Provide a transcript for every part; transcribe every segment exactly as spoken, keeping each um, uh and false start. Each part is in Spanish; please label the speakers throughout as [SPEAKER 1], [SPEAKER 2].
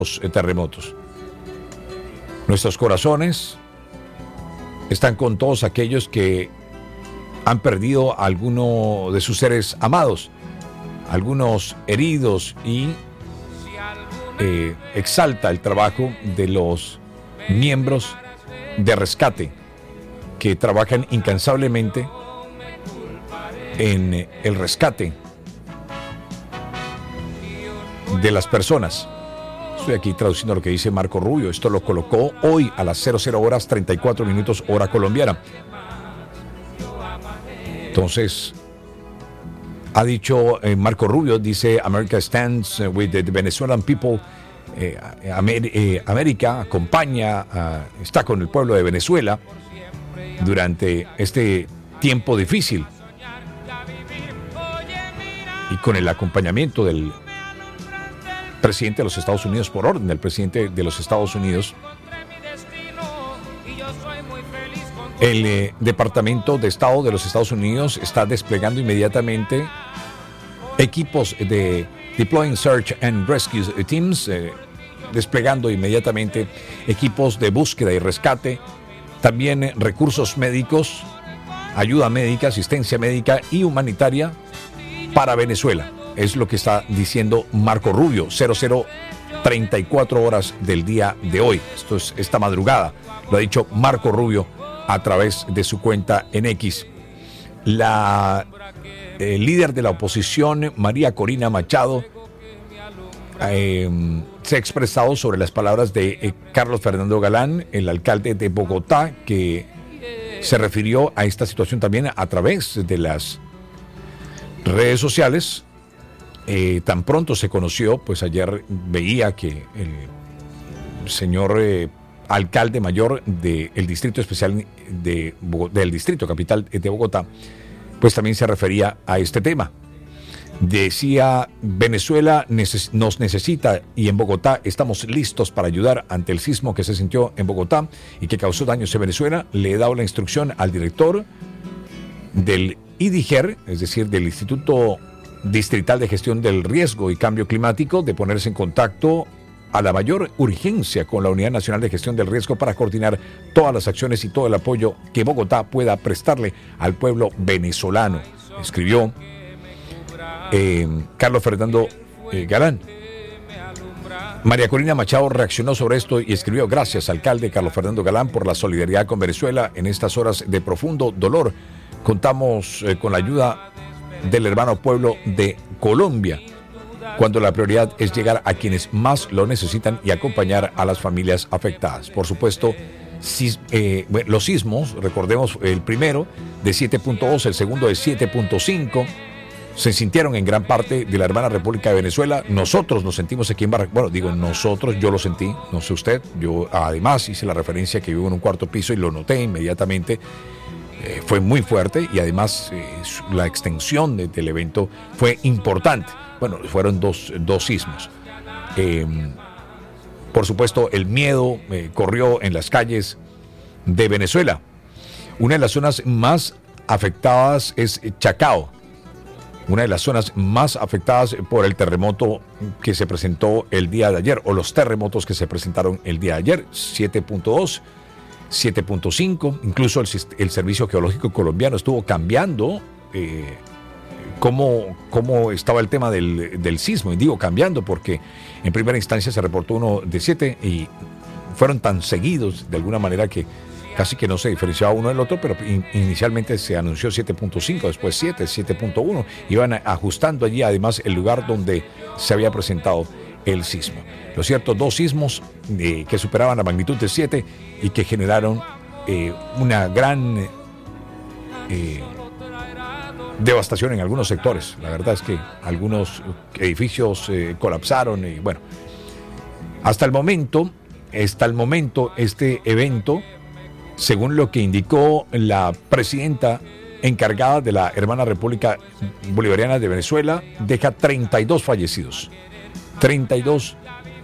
[SPEAKER 1] terremotos. Nuestros corazones están con todos aquellos que han perdido a alguno de sus seres amados, algunos heridos, y eh, exalta el trabajo de los miembros de rescate que trabajan incansablemente en el rescate de las personas. Estoy aquí traduciendo lo que dice Marco Rubio. Esto lo colocó hoy a las cero cero horas treinta y cuatro minutos hora colombiana. Entonces, ha dicho eh, Marco Rubio, dice: America stands with the Venezuelan people. Eh, Amer, eh, América acompaña, uh, está con el pueblo de Venezuela durante este tiempo difícil, y con el acompañamiento del presidente de los Estados Unidos, por orden del presidente de los Estados Unidos. El eh, Departamento de Estado de los Estados Unidos está desplegando inmediatamente equipos de Deploying Search and Rescue Teams, eh, desplegando inmediatamente equipos de búsqueda y rescate, también eh, recursos médicos, ayuda médica, asistencia médica y humanitaria para Venezuela. Es lo que está diciendo Marco Rubio, cero cero treinta y cuatro horas del día de hoy. Esto es esta madrugada, lo ha dicho Marco Rubio a través de su cuenta en X. La eh, líder de la oposición, María Corina Machado, eh, se ha expresado sobre las palabras de eh, Carlos Fernando Galán, el alcalde de Bogotá, que se refirió a esta situación también a través de las redes sociales. Eh, tan pronto se conoció, pues ayer veía que el señor eh, alcalde mayor del Distrito Especial de, del Distrito Capital de Bogotá, pues también se refería a este tema. Decía: Venezuela neces- nos necesita, y en Bogotá estamos listos para ayudar ante el sismo que se sintió en Bogotá y que causó daños en Venezuela. Le he dado la instrucción al director del I D I G E R, es decir, del Instituto Distrital de Gestión del Riesgo y Cambio Climático, de ponerse en contacto a la mayor urgencia con la Unidad Nacional de Gestión del Riesgo para coordinar todas las acciones y todo el apoyo que Bogotá pueda prestarle al pueblo venezolano, escribió eh, Carlos Fernando eh, Galán. María Corina Machado reaccionó sobre esto y escribió: gracias, alcalde Carlos Fernando Galán, por la solidaridad con Venezuela en estas horas de profundo dolor. Contamos eh, con la ayuda del hermano pueblo de Colombia, cuando la prioridad es llegar a quienes más lo necesitan y acompañar a las familias afectadas. Por supuesto, sis, eh, los sismos, recordemos, el primero de siete punto dos, el segundo de siete punto cinco, se sintieron en gran parte de la hermana República de Venezuela. Nosotros nos sentimos aquí en Barranquilla. Bueno, digo nosotros, yo lo sentí, no sé usted. Yo además hice la referencia que vivo en un cuarto piso y lo noté inmediatamente. Eh, fue muy fuerte, y además eh, la extensión de, del evento fue importante. Bueno, fueron dos, dos sismos. Eh, por supuesto, el miedo eh, corrió en las calles de Venezuela. Una de las zonas más afectadas es Chacao, una de las zonas más afectadas por el terremoto que se presentó el día de ayer, o los terremotos que se presentaron el día de ayer, siete punto dos, siete punto cinco, incluso el, el Servicio Geológico Colombiano estuvo cambiando eh, cómo, cómo estaba el tema del, del sismo, y digo cambiando porque en primera instancia se reportó uno de siete y fueron tan seguidos de alguna manera que casi que no se diferenciaba uno del otro, pero in, inicialmente se anunció siete punto cinco, después siete, siete punto uno, iban ajustando allí además el lugar donde se había presentado el sismo. Lo cierto, dos sismos eh, que superaban la magnitud de siete y que generaron eh, una gran eh, devastación en algunos sectores. La verdad es que algunos edificios eh, colapsaron y bueno, hasta el momento, hasta el momento este evento, según lo que indicó la presidenta encargada de la hermana República Bolivariana de Venezuela, deja treinta y dos fallecidos. treinta y dos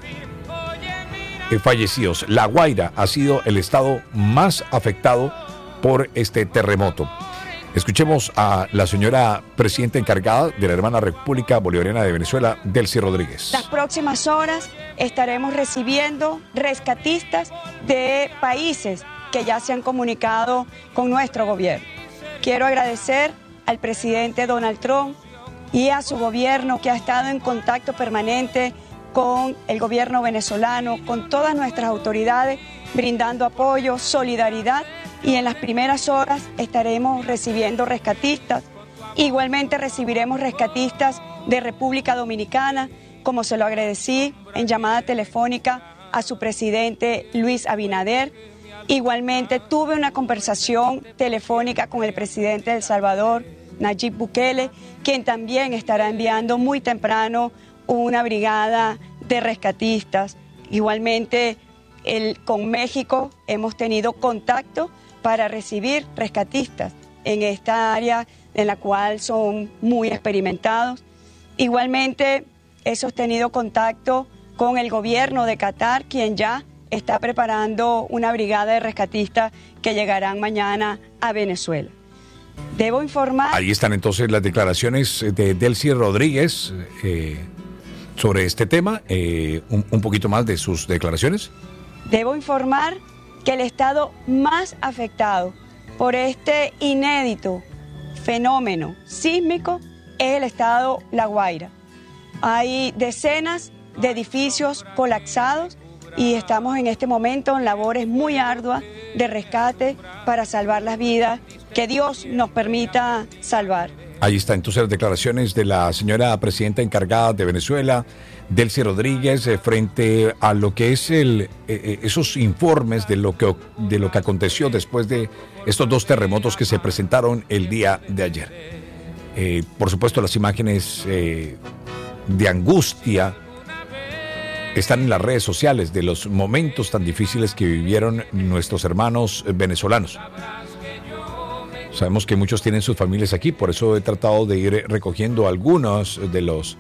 [SPEAKER 1] eh, fallecidos. La Guaira ha sido el estado más afectado por este terremoto. Escuchemos a la señora presidenta encargada de la hermana República Bolivariana de Venezuela, Delcy Rodríguez.
[SPEAKER 2] Las próximas horas estaremos recibiendo rescatistas de países que ya se han comunicado con nuestro gobierno. Quiero agradecer al presidente Donald Trump y a su gobierno, que ha estado en contacto permanente con el gobierno venezolano, con todas nuestras autoridades, brindando apoyo, solidaridad, y en las primeras horas estaremos recibiendo rescatistas. Igualmente recibiremos rescatistas de República Dominicana, como se lo agradecí en llamada telefónica a su presidente Luis Abinader. Igualmente tuve una conversación telefónica con el presidente de El Salvador, Nayib Bukele, quien también estará enviando muy temprano una brigada de rescatistas. Igualmente el, con México hemos tenido contacto para recibir rescatistas en esta área en la cual son muy experimentados. Igualmente he sostenido contacto con el gobierno de Qatar, quien ya está preparando una brigada de rescatistas que llegarán mañana a Venezuela. Debo informar...
[SPEAKER 1] Ahí están entonces las declaraciones de Delcy Rodríguez eh, sobre este tema. Eh, un, un poquito más de sus declaraciones.
[SPEAKER 2] Debo informar que el estado más afectado por este inédito fenómeno sísmico es el estado La Guaira. Hay decenas de edificios colapsados y estamos en este momento en labores muy arduas de rescate para salvar las vidas que Dios nos permita salvar.
[SPEAKER 1] Ahí está entonces las declaraciones de la señora presidenta encargada de Venezuela, Delcy Rodríguez, eh, frente a lo que es el eh, esos informes de lo que de lo que aconteció después de estos dos terremotos que se presentaron el día de ayer. Eh, por supuesto, las imágenes eh, de angustia están en las redes sociales de los momentos tan difíciles que vivieron nuestros hermanos venezolanos. Sabemos que muchos tienen sus familias aquí, por eso he tratado de ir recogiendo algunos de los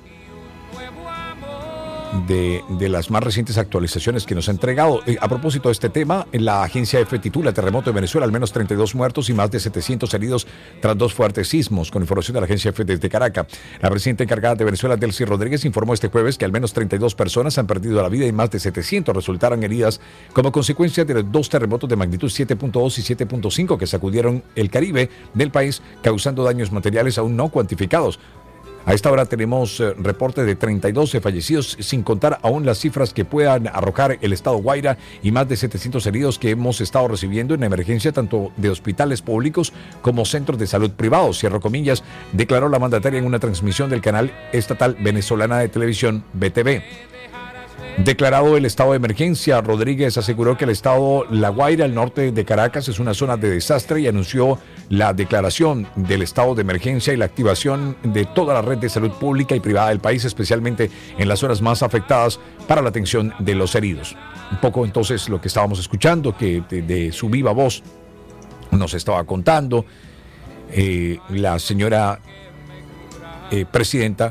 [SPEAKER 1] de, de las más recientes actualizaciones que nos ha entregado. Eh, a propósito de este tema, la agencia EFE titula Terremoto de Venezuela, al menos treinta y dos muertos y más de setecientos heridos tras dos fuertes sismos. Con información de la agencia EFE desde Caracas, la presidenta encargada de Venezuela, Delcy Rodríguez, informó este jueves que al menos treinta y dos personas han perdido la vida y más de setecientos resultaron heridas como consecuencia de los dos terremotos de magnitud siete punto dos y siete punto cinco que sacudieron el Caribe del país, causando daños materiales aún no cuantificados. A esta hora tenemos eh, reporte de treinta y dos fallecidos, sin contar aún las cifras que puedan arrojar el estado Guaira y más de setecientos heridos que hemos estado recibiendo en emergencia tanto de hospitales públicos como centros de salud privados. Cierro comillas, declaró la mandataria en una transmisión del canal estatal venezolana de televisión B T V. Declarado el estado de emergencia, Rodríguez aseguró que el estado La Guaira, al norte de Caracas, es una zona de desastre y anunció la declaración del estado de emergencia y la activación de toda la red de salud pública y privada del país, especialmente en las zonas más afectadas, para la atención de los heridos. Un poco entonces lo que estábamos escuchando, que de, de su viva voz nos estaba contando eh, la señora eh, presidenta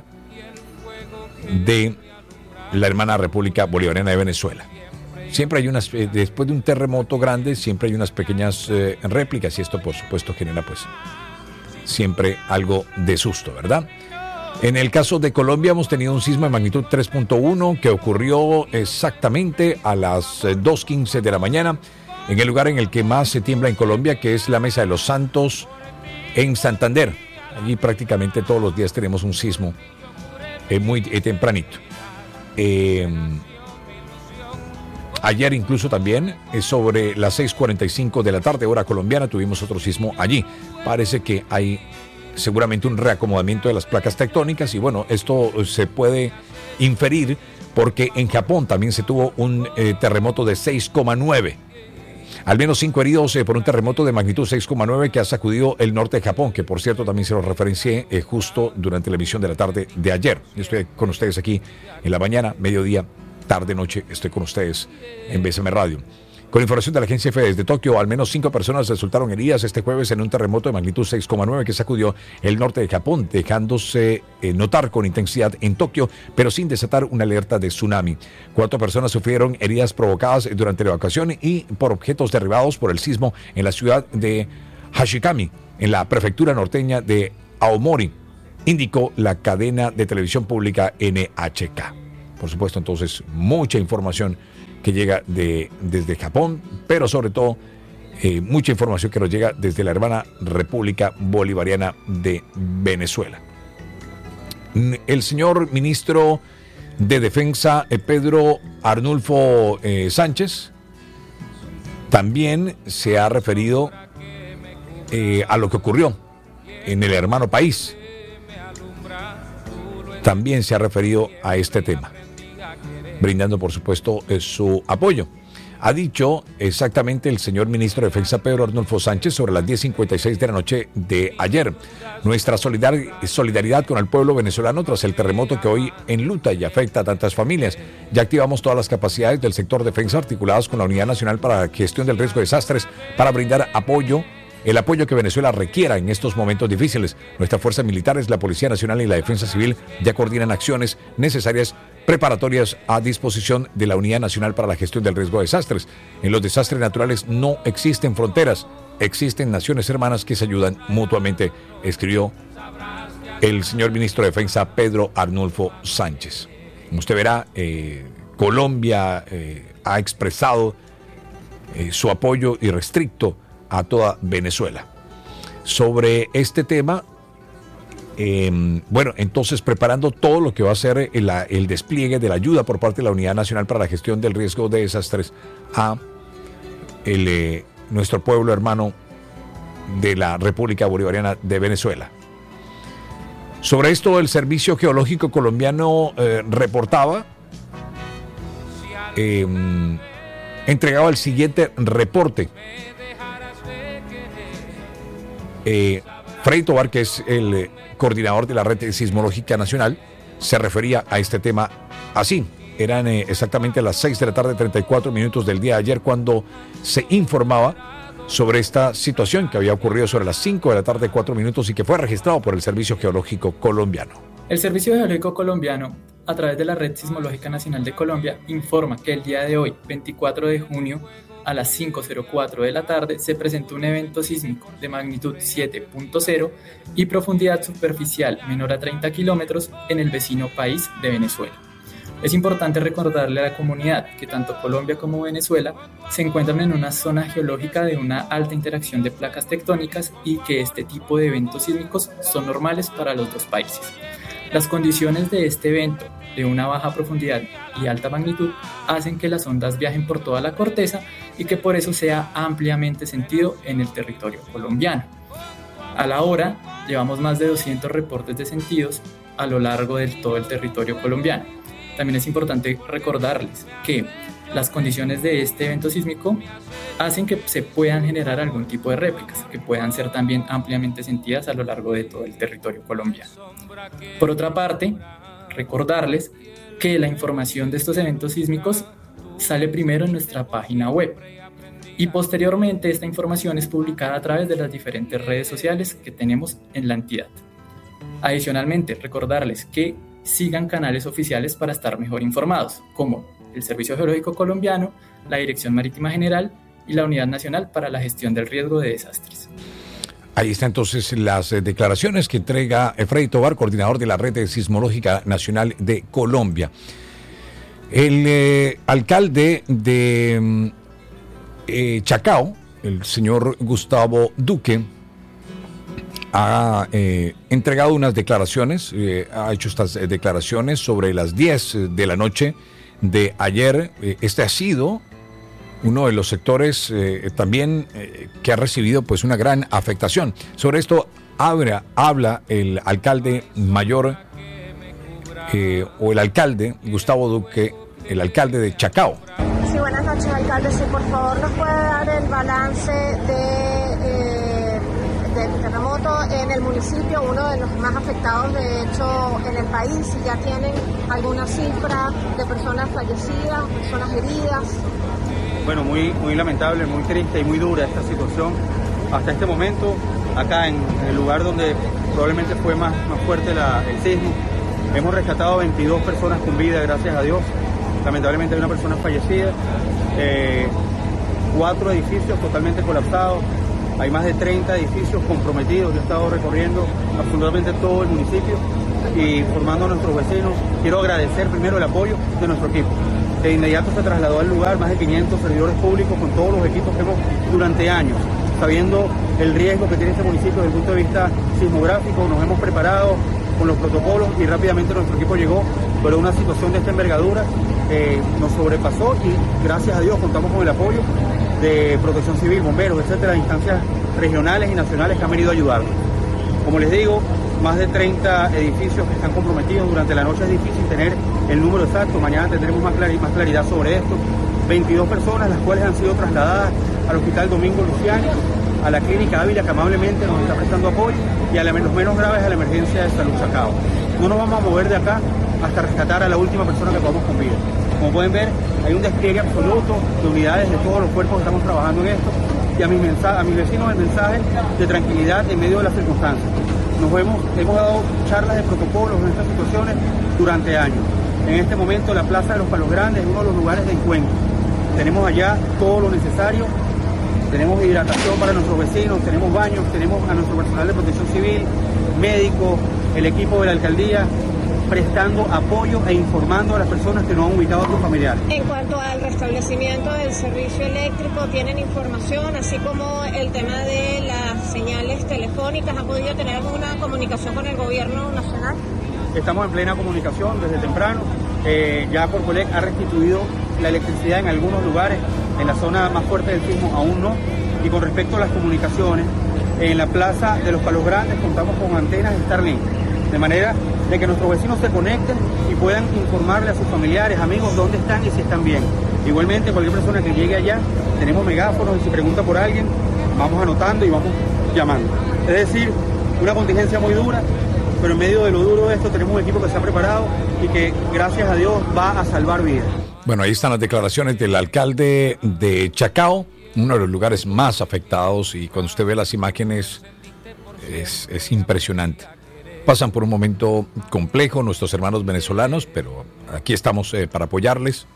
[SPEAKER 1] de la hermana República Bolivariana de Venezuela. Siempre hay unas, eh, después de un terremoto grande, siempre hay unas pequeñas eh, réplicas y esto por supuesto genera pues siempre algo de susto, ¿verdad? En el caso de Colombia hemos tenido un sismo de magnitud tres punto uno que ocurrió exactamente a las dos quince de la mañana en el lugar en el que más se tiembla en Colombia, que es la Mesa de los Santos en Santander. Allí prácticamente todos los días tenemos un sismo eh, muy eh, tempranito. Eh, ayer incluso también eh, sobre las seis cuarenta y cinco de la tarde hora colombiana tuvimos otro sismo allí. Parece que hay seguramente un reacomodamiento de las placas tectónicas y bueno, esto se puede inferir porque en Japón también se tuvo un eh, terremoto de seis coma nueve. Al menos cinco heridos eh, por un terremoto de magnitud seis coma nueve que ha sacudido el norte de Japón, que por cierto también se lo referencié eh, justo durante la emisión de la tarde de ayer. Yo estoy con ustedes aquí en la mañana, mediodía, tarde, noche, estoy con ustedes en B S M Radio. Con información de la agencia EFE desde Tokio, al menos cinco personas resultaron heridas este jueves en un terremoto de magnitud seis coma nueve que sacudió el norte de Japón, dejándose eh, notar con intensidad en Tokio, pero sin desatar una alerta de tsunami. Cuatro personas sufrieron heridas provocadas durante la evacuación y por objetos derribados por el sismo en la ciudad de Hashikami, en la prefectura norteña de Aomori, indicó la cadena de televisión pública N H K. Por supuesto, entonces, mucha información que llega de, desde Japón, pero sobre todo, eh, mucha información que nos llega desde la hermana República Bolivariana de Venezuela. El señor ministro de Defensa, eh, Pedro Arnulfo eh, Sánchez, también se ha referido eh, a lo que ocurrió en el hermano país. También se ha referido a este tema, brindando, por supuesto, eh, su apoyo. Ha dicho exactamente el señor ministro de Defensa Pedro Arnulfo Sánchez sobre las diez cincuenta y seis de la noche de ayer. Nuestra solidaridad con el pueblo venezolano tras el terremoto que hoy enluta y afecta a tantas familias. Ya activamos todas las capacidades del sector defensa articuladas con la Unidad Nacional para la Gestión del Riesgo de Desastres para brindar apoyo, el apoyo que Venezuela requiera en estos momentos difíciles. Nuestras fuerzas militares, la Policía Nacional y la Defensa Civil ya coordinan acciones necesarias preparatorias a disposición de la Unidad Nacional para la Gestión del Riesgo de Desastres. En los desastres naturales no existen fronteras, existen naciones hermanas que se ayudan mutuamente, escribió el señor ministro de Defensa Pedro Arnulfo Sánchez. Como usted verá, eh, Colombia eh, ha expresado eh, su apoyo irrestricto a toda Venezuela. Sobre este tema, Eh, bueno, entonces preparando todo lo que va a ser el, el despliegue de la ayuda por parte de la Unidad Nacional para la Gestión del Riesgo de Desastres a el, eh, nuestro pueblo hermano de la República Bolivariana de Venezuela. Sobre esto, el Servicio Geológico Colombiano eh, reportaba, eh, entregaba el siguiente reporte. Eh, Freddy Tovar, que es el eh, coordinador de la Red Sismológica Nacional, se refería a este tema así. Eran eh, exactamente las seis de la tarde, treinta y cuatro minutos del día de ayer, cuando se informaba sobre esta situación que había ocurrido sobre las cinco de la tarde, cuatro minutos, y que fue registrado por el Servicio Geológico Colombiano.
[SPEAKER 3] El Servicio Geológico Colombiano, a través de la Red Sismológica Nacional de Colombia, informa que el día de hoy, veinticuatro de junio, a las cinco cero cuatro de la tarde, se presentó un evento sísmico de magnitud siete punto cero y profundidad superficial menor a treinta kilómetros en el vecino país de Venezuela. Es importante recordarle a la comunidad que tanto Colombia como Venezuela se encuentran en una zona geológica de una alta interacción de placas tectónicas y que este tipo de eventos sísmicos son normales para los dos países. Las condiciones de este evento, de una baja profundidad y alta magnitud, hacen que las ondas viajen por toda la corteza y que por eso sea ampliamente sentido en el territorio colombiano. A la hora, llevamos más de doscientos reportes de sentidos a lo largo de todo el territorio colombiano. También es importante recordarles que las condiciones de este evento sísmico hacen que se puedan generar algún tipo de réplicas que puedan ser también ampliamente sentidas a lo largo de todo el territorio colombiano. Por otra parte, recordarles que la información de estos eventos sísmicos sale primero en nuestra página web y posteriormente esta información es publicada a través de las diferentes redes sociales que tenemos en la entidad. Adicionalmente, recordarles que sigan canales oficiales para estar mejor informados, como el Servicio Geológico Colombiano, la Dirección Marítima General y la Unidad Nacional para la Gestión del Riesgo de Desastres.
[SPEAKER 1] Ahí están entonces las eh, declaraciones que entrega Freddy Tovar, coordinador de la Red Sismológica Nacional de Colombia. El eh, alcalde de eh, Chacao, el señor Gustavo Duque, ha eh, entregado unas declaraciones, eh, ha hecho estas eh, declaraciones sobre las diez de la noche de ayer. Eh, este ha sido uno de los sectores eh, también eh, que ha recibido pues una gran afectación. Sobre esto habla, habla el alcalde mayor eh, o el alcalde Gustavo Duque, el alcalde de Chacao.
[SPEAKER 4] Sí, buenas noches, alcalde. Si por favor nos puede dar el balance de, eh, del terremoto en el municipio, uno de los más afectados de hecho en el país, si ya tienen alguna cifra de personas fallecidas, personas heridas.
[SPEAKER 5] Bueno, muy, muy lamentable, muy triste y muy dura esta situación. Hasta este momento, acá en el lugar donde probablemente fue más, más fuerte la, el sismo, hemos rescatado veintidós personas con vida, gracias a Dios. Lamentablemente hay una persona fallecida, eh, cuatro edificios totalmente colapsados, Hay más de treinta edificios comprometidos. Yo he estado recorriendo absolutamente todo el municipio y formando a nuestros vecinos. Quiero agradecer primero el apoyo de nuestro equipo. De inmediato se trasladó al lugar más de quinientos servidores públicos con todos los equipos que hemos durante años, sabiendo el riesgo que tiene este municipio desde el punto de vista sismográfico. Nos hemos preparado con los protocolos y rápidamente nuestro equipo llegó, pero una situación de esta envergadura eh, nos sobrepasó y gracias a Dios contamos con el apoyo de Protección Civil, bomberos, etcétera, instancias regionales y nacionales que han venido a ayudarnos. Como les digo, más de treinta edificios que están comprometidos. Durante la noche es difícil tener el número exacto, mañana tendremos más, claridad, más claridad sobre esto. veintidós personas, las cuales han sido trasladadas al Hospital Domingo Luciani, a la Clínica Ávila, que amablemente nos está prestando apoyo, y a la, los menos graves a la emergencia de Salud Chacao. No nos vamos a mover de acá hasta rescatar a la última persona que podamos con vida. Como pueden ver, hay un despliegue absoluto de unidades de todos los cuerpos que estamos trabajando en esto, y a mis, mensa- a mis vecinos el mensaje de tranquilidad en medio de las circunstancias. Nos hemos, hemos dado charlas de protocolos en estas situaciones durante años. En este momento la Plaza de los Palos Grandes es uno de los lugares de encuentro. Tenemos allá todo lo necesario, tenemos hidratación para nuestros vecinos, tenemos baños, tenemos a nuestro personal de protección civil, médicos, el equipo de la alcaldía, prestando apoyo e informando a las personas que no han ubicado a sus familiares.
[SPEAKER 4] En cuanto al restablecimiento del servicio eléctrico, ¿tienen información, así como el tema de las señales telefónicas? ¿Han podido tener alguna comunicación con el gobierno nacional?
[SPEAKER 5] Estamos en plena comunicación desde temprano. Eh, ya Corpoelec ha restituido la electricidad en algunos lugares, en la zona más fuerte del sismo aún no. Y con respecto a las comunicaciones, en la Plaza de los Palos Grandes contamos con antenas Starlink, de manera de que nuestros vecinos se conecten y puedan informarle a sus familiares, amigos, dónde están y si están bien. Igualmente, cualquier persona que llegue allá, tenemos megáfonos y si pregunta por alguien, vamos anotando y vamos llamando. Es decir, una contingencia muy dura, pero en medio de lo duro de esto tenemos un equipo que se ha preparado y que, gracias a Dios, va a salvar vidas.
[SPEAKER 1] Bueno, ahí están las declaraciones del alcalde de Chacao, uno de los lugares más afectados, y cuando usted ve las imágenes es, es impresionante. Pasan por un momento complejo nuestros hermanos venezolanos, pero aquí estamos eh, para apoyarles.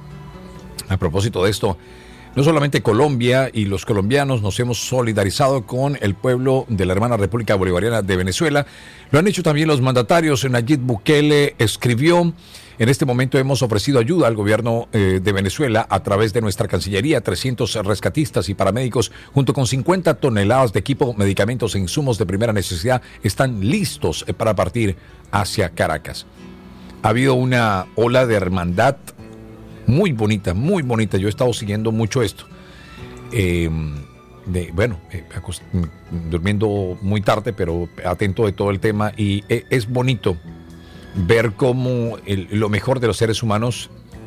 [SPEAKER 1] A propósito de esto, no solamente Colombia y los colombianos nos hemos solidarizado con el pueblo de la hermana República Bolivariana de Venezuela, lo han hecho también los mandatarios. Nayib Bukele escribió: en este momento hemos ofrecido ayuda al gobierno eh, de Venezuela a través de nuestra Cancillería. trescientos rescatistas y paramédicos junto con cincuenta toneladas de equipo, medicamentos e insumos de primera necesidad están listos eh, para partir hacia Caracas. Ha habido una ola de hermandad muy bonita, muy bonita. Yo he estado siguiendo mucho esto. Eh, de, bueno, eh, durmiendo muy tarde, pero atento de todo el tema, y eh, es bonito ver cómo el, lo mejor de los seres humanos,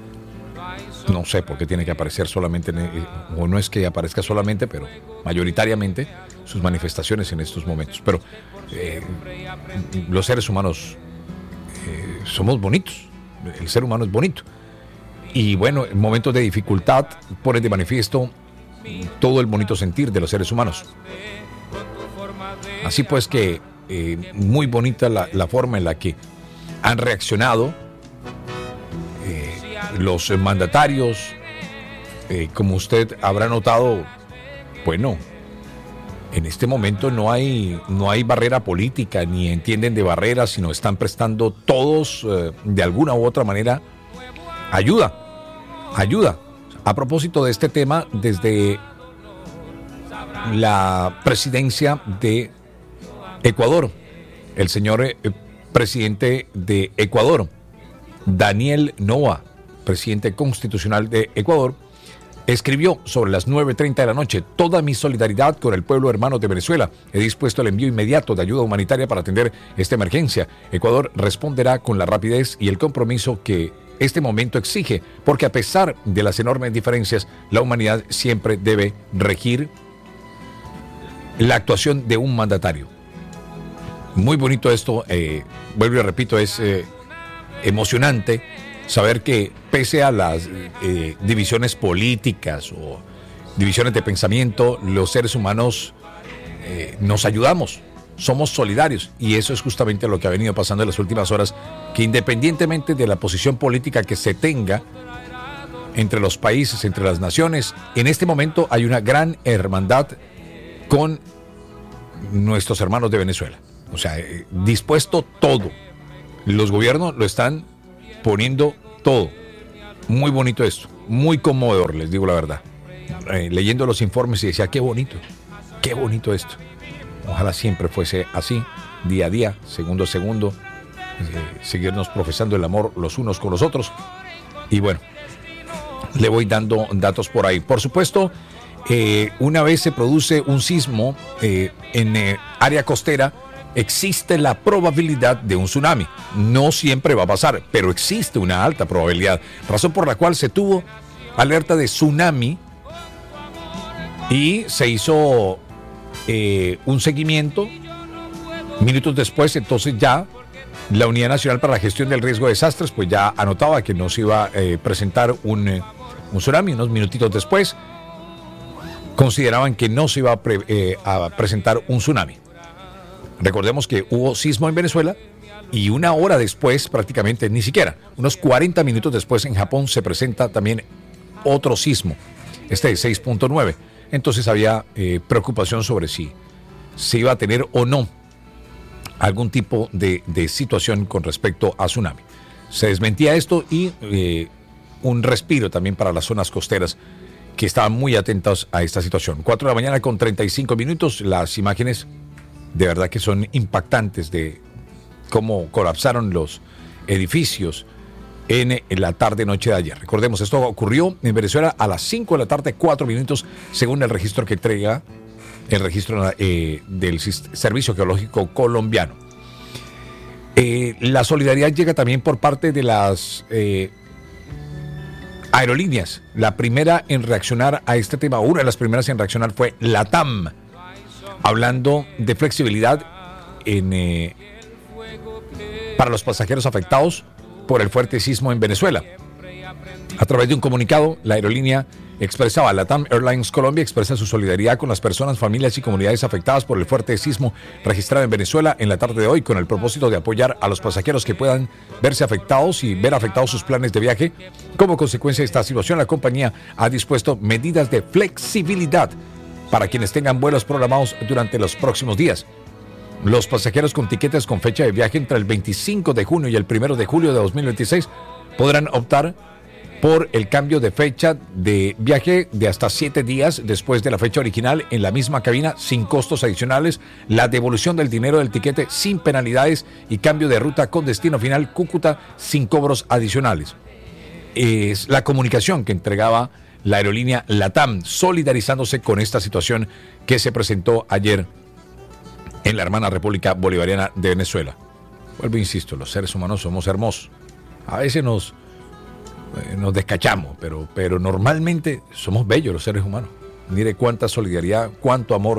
[SPEAKER 1] no sé por qué tiene que aparecer solamente, en, o no es que aparezca solamente, pero mayoritariamente sus manifestaciones en estos momentos. Pero eh, los seres humanos eh, somos bonitos, el ser humano es bonito. Y bueno, en momentos de dificultad pone de manifiesto todo el bonito sentir de los seres humanos. Así pues que eh, muy bonita la, la forma en la que han reaccionado eh, los mandatarios. Eh, como usted habrá notado, bueno, en este momento no hay, no hay barrera política, ni entienden de barreras, sino están prestando todos eh, de alguna u otra manera ayuda. Ayuda. A propósito de este tema, desde la presidencia de Ecuador, el señor eh, presidente de Ecuador, Daniel Noboa, presidente constitucional de Ecuador, escribió sobre las nueve treinta de la noche: toda mi solidaridad con el pueblo hermano de Venezuela. He dispuesto el envío inmediato de ayuda humanitaria para atender esta emergencia. Ecuador responderá con la rapidez y el compromiso que este momento exige, porque a pesar de las enormes diferencias, la humanidad siempre debe regir la actuación de un mandatario. Muy bonito esto, eh, vuelvo y repito, es eh, emocionante saber que pese a las eh, divisiones políticas o divisiones de pensamiento, los seres humanos eh, nos ayudamos, somos solidarios, y eso es justamente lo que ha venido pasando en las últimas horas, que independientemente de la posición política que se tenga entre los países, entre las naciones, en este momento hay una gran hermandad con nuestros hermanos de Venezuela. O sea, eh, dispuesto todo. Los gobiernos lo están poniendo todo. Muy bonito esto, muy conmovedor, les digo la verdad. Eh, leyendo los informes y decía, qué bonito, qué bonito esto. Ojalá siempre fuese así, día a día, segundo a segundo, eh, seguirnos profesando el amor los unos con los otros. Y bueno, le voy dando datos por ahí. Por supuesto, eh, una vez se produce un sismo eh, en eh, área costera, existe la probabilidad de un tsunami. No siempre va a pasar, pero existe una alta probabilidad. Razón por la cual se tuvo alerta de tsunami y se hizo eh, un seguimiento. Minutos después, entonces ya la Unidad Nacional para la Gestión del Riesgo de Desastres pues ya anotaba que no se iba a eh, presentar un, eh, un tsunami. Unos minutitos después consideraban que no se iba a, pre, eh, a presentar un tsunami. Recordemos que hubo sismo en Venezuela y una hora después, prácticamente ni siquiera, unos cuarenta minutos después en Japón se presenta también otro sismo, este de seis punto nueve. Entonces había eh, preocupación sobre si se iba a tener o no algún tipo de, de situación con respecto a tsunami. Se desmentía esto y eh, un respiro también para las zonas costeras que estaban muy atentas a esta situación. cuatro de la mañana con treinta y cinco minutos, las imágenes de verdad que son impactantes de cómo colapsaron los edificios en la tarde-noche de ayer. Recordemos, esto ocurrió en Venezuela a las cinco de la tarde, cuatro minutos, según el registro que entrega el registro eh, del Servicio Geológico Colombiano. Eh, la solidaridad llega también por parte de las eh, aerolíneas. La primera en reaccionar a este tema, una de las primeras en reaccionar fue LATAM, hablando de flexibilidad en, eh, para los pasajeros afectados por el fuerte sismo en Venezuela. A través de un comunicado, la aerolínea expresaba, LATAM Airlines Colombia expresa su solidaridad con las personas, familias y comunidades afectadas por el fuerte sismo registrado en Venezuela en la tarde de hoy, con el propósito de apoyar a los pasajeros que puedan verse afectados y ver afectados sus planes de viaje. Como consecuencia de esta situación, la compañía ha dispuesto medidas de flexibilidad para quienes tengan vuelos programados durante los próximos días. Los pasajeros con tiquetes con fecha de viaje entre el veinticinco de junio y el primero de julio de dos mil veintiséis podrán optar por el cambio de fecha de viaje de hasta siete días después de la fecha original en la misma cabina sin costos adicionales, la devolución del dinero del tiquete sin penalidades y cambio de ruta con destino final Cúcuta sin cobros adicionales. Es la comunicación que entregaba la aerolínea LATAM, solidarizándose con esta situación que se presentó ayer en la hermana República Bolivariana de Venezuela. Vuelvo, insisto, los seres humanos somos hermosos. A veces nos, eh, nos descachamos, pero, pero normalmente somos bellos los seres humanos. Mire cuánta solidaridad, cuánto amor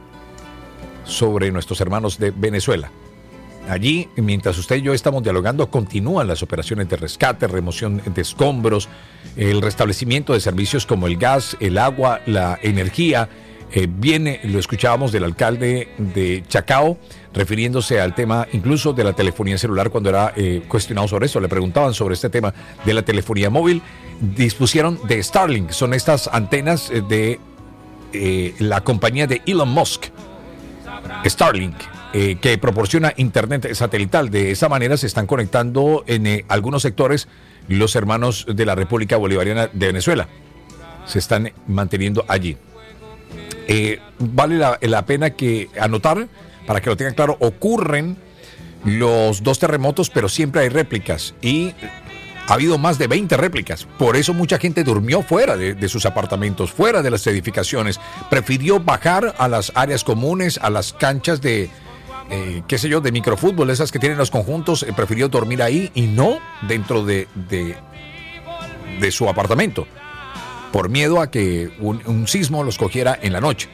[SPEAKER 1] sobre nuestros hermanos de Venezuela. Allí, mientras usted y yo estamos dialogando, continúan las operaciones de rescate, remoción de escombros, el restablecimiento de servicios como el gas, el agua, la energía. Eh, viene, lo escuchábamos del alcalde de Chacao, refiriéndose al tema incluso de la telefonía celular cuando era eh, cuestionado sobre eso. Le preguntaban sobre este tema de la telefonía móvil. Dispusieron de Starlink, son estas antenas de eh, la compañía de Elon Musk, Starlink. Eh, que proporciona internet satelital. De esa manera se están conectando en eh, algunos sectores los hermanos de la República Bolivariana de Venezuela. Se están manteniendo allí. Eh, vale la, la pena que anotar, para que lo tengan claro, ocurren los dos terremotos, pero siempre hay réplicas y ha habido más de veinte réplicas. Por eso mucha gente durmió fuera de, de sus apartamentos, fuera de las edificaciones. Prefirió bajar a las áreas comunes, a las canchas de Eh, qué sé yo, de microfútbol, esas que tienen los conjuntos, eh, prefirió dormir ahí y no dentro de, de, de su apartamento, por miedo a que un, un sismo los cogiera en la noche.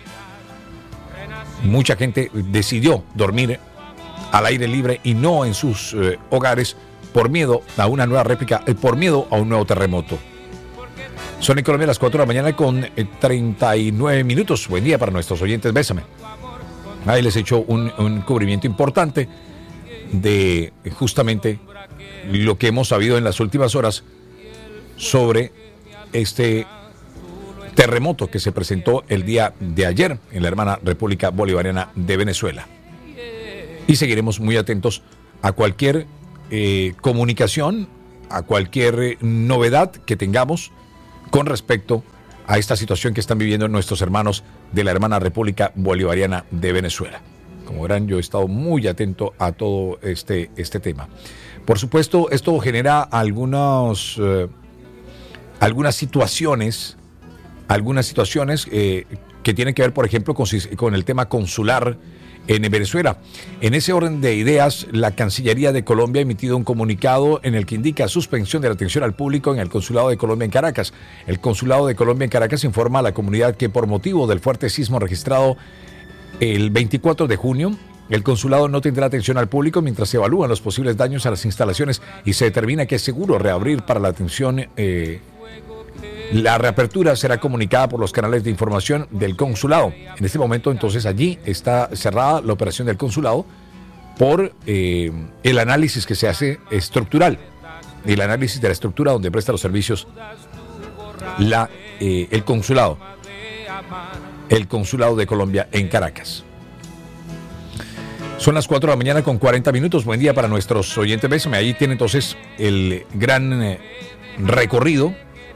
[SPEAKER 1] Mucha gente decidió dormir al aire libre y no en sus eh, hogares por miedo a una nueva réplica, eh, por miedo a un nuevo terremoto. Son en Colombia las cuatro de la mañana con eh, treinta y nueve minutos. Buen día para nuestros oyentes, bésame. Ahí les he hecho un, un cubrimiento importante de justamente lo que hemos sabido en las últimas horas sobre este terremoto que se presentó el día de ayer en la hermana República Bolivariana de Venezuela. Y seguiremos muy atentos a cualquier eh, comunicación, a cualquier eh, novedad que tengamos con respecto a esta situación que están viviendo nuestros hermanos de la hermana República Bolivariana de Venezuela. Como verán, yo he estado muy atento a todo este, este tema. Por supuesto, esto genera algunos, eh, algunas situaciones, algunas situaciones eh, que tienen que ver, por ejemplo, con, con el tema consular en Venezuela. En ese orden de ideas, la Cancillería de Colombia ha emitido un comunicado en el que indica suspensión de la atención al público en el Consulado de Colombia en Caracas. El Consulado de Colombia en Caracas informa a la comunidad que por motivo del fuerte sismo registrado el veinticuatro de junio, el consulado no tendrá atención al público mientras se evalúan los posibles daños a las instalaciones y se determina que es seguro reabrir para la atención. Eh, la reapertura será comunicada por los canales de información del consulado. En este momento, entonces, allí está cerrada la operación del consulado por eh, el análisis que se hace estructural, el análisis de la estructura donde presta los servicios la, eh, el consulado, el consulado de Colombia en Caracas. Son las cuatro de la mañana con cuarenta minutos. Buen día para nuestros oyentes. Bésame. Ahí tiene entonces el gran eh, recorrido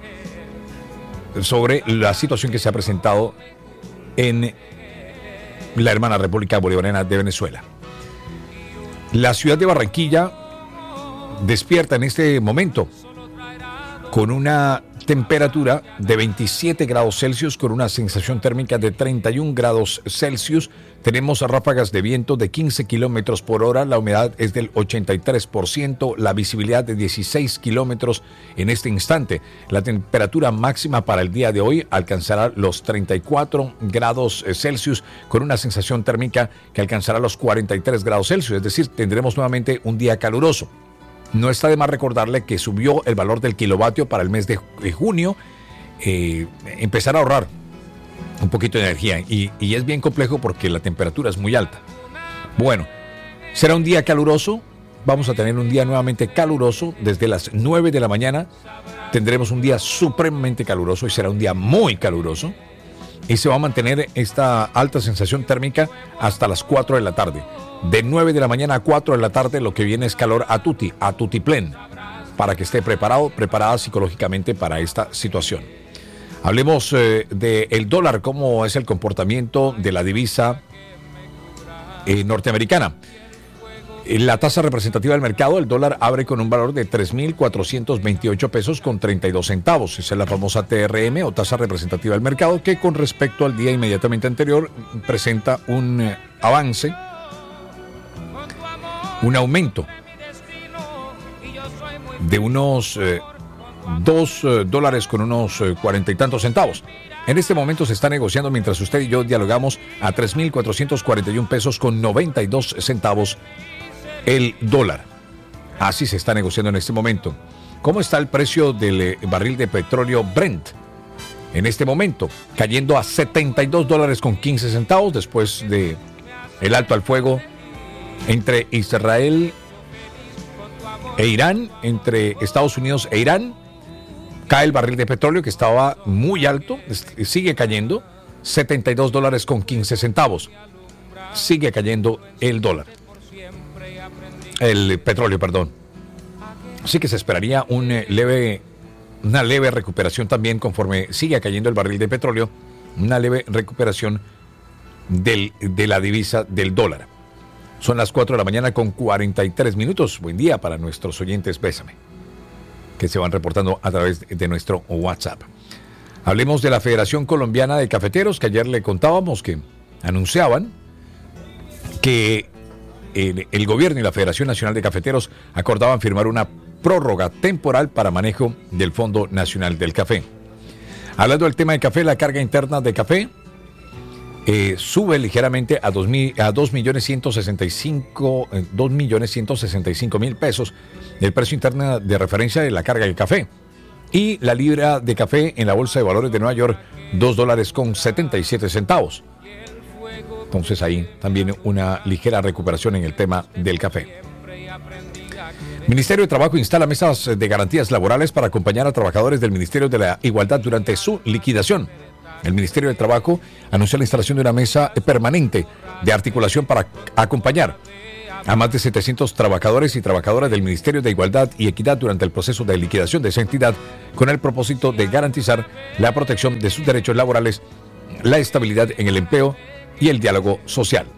[SPEAKER 1] sobre la situación que se ha presentado en la hermana República Bolivariana de Venezuela. La ciudad de Barranquilla despierta en este momento con una temperatura de veintisiete grados Celsius, con una sensación térmica de treinta y un grados Celsius. Tenemos ráfagas de viento de quince kilómetros por hora, la humedad es del ochenta y tres por ciento, la visibilidad de dieciséis kilómetros en este instante. La temperatura máxima para el día de hoy alcanzará los treinta y cuatro grados Celsius, con una sensación térmica que alcanzará los cuarenta y tres grados Celsius, es decir, tendremos nuevamente un día caluroso. No está de más recordarle que subió el valor del kilovatio para el mes de junio. Eh, empezar a ahorrar un poquito de energía y, y es bien complejo porque la temperatura es muy alta. Bueno, será un día caluroso. Vamos a tener un día nuevamente caluroso desde las nueve de la mañana. Tendremos un día supremamente caluroso y será un día muy caluroso. Y se va a mantener esta alta sensación térmica hasta las cuatro de la tarde. De nueve de la mañana a cuatro de la tarde lo que viene es calor a tutti, a tutiplén, para que esté preparado, preparada psicológicamente para esta situación. Hablemos eh, del dólar, cómo es el comportamiento de la divisa eh, norteamericana. La tasa representativa del mercado, el dólar abre con un valor de tres mil cuatrocientos veintiocho pesos con treinta y dos centavos. Esa es la famosa T R M o tasa representativa del mercado, que con respecto al día inmediatamente anterior presenta un eh, avance, un aumento de unos eh, dos eh, dólares con unos eh, cuarenta y tantos centavos. En este momento se está negociando, mientras usted y yo dialogamos, a tres mil cuatrocientos cuarenta y un pesos con noventa y dos centavos el dólar. Así se está negociando en este momento. ¿Cómo está el precio del eh, barril de petróleo Brent? En este momento, cayendo a setenta y dos dólares con quince centavos después de el alto al fuego entre Israel e Irán, entre Estados Unidos e Irán. Cae el barril de petróleo que estaba muy alto, sigue cayendo, setenta y dos dólares con quince centavos. Sigue cayendo el dólar. El petróleo, perdón. Así que se esperaría un leve, una leve recuperación también conforme sigue cayendo el barril de petróleo, una leve recuperación del, de la divisa del dólar. Son las cuatro de la mañana con cuarenta y tres minutos. Buen día para nuestros oyentes, bésame, que se van reportando a través de nuestro WhatsApp. Hablemos de la Federación Colombiana de Cafeteros, que ayer le contábamos que anunciaban que el, el gobierno y la Federación Nacional de Cafeteros acordaban firmar una prórroga temporal para manejo del Fondo Nacional del Café. Hablando del tema de café, la carga interna de café eh, sube ligeramente a dos millones ciento sesenta y cinco mil pesos el precio interno de referencia de la carga de café. Y la libra de café en la Bolsa de Valores de Nueva York, dos dólares con setenta y siete centavos. Entonces ahí también una ligera recuperación en el tema del café. Ministerio de Trabajo instala mesas de garantías laborales para acompañar a trabajadores del Ministerio de la Igualdad durante su liquidación. El Ministerio de Trabajo anunció la instalación de una mesa permanente de articulación para acompañar a más de setecientos trabajadores y trabajadoras del Ministerio de Igualdad y Equidad durante el proceso de liquidación de esa entidad, con el propósito de garantizar la protección de sus derechos laborales, la estabilidad en el empleo y el diálogo social.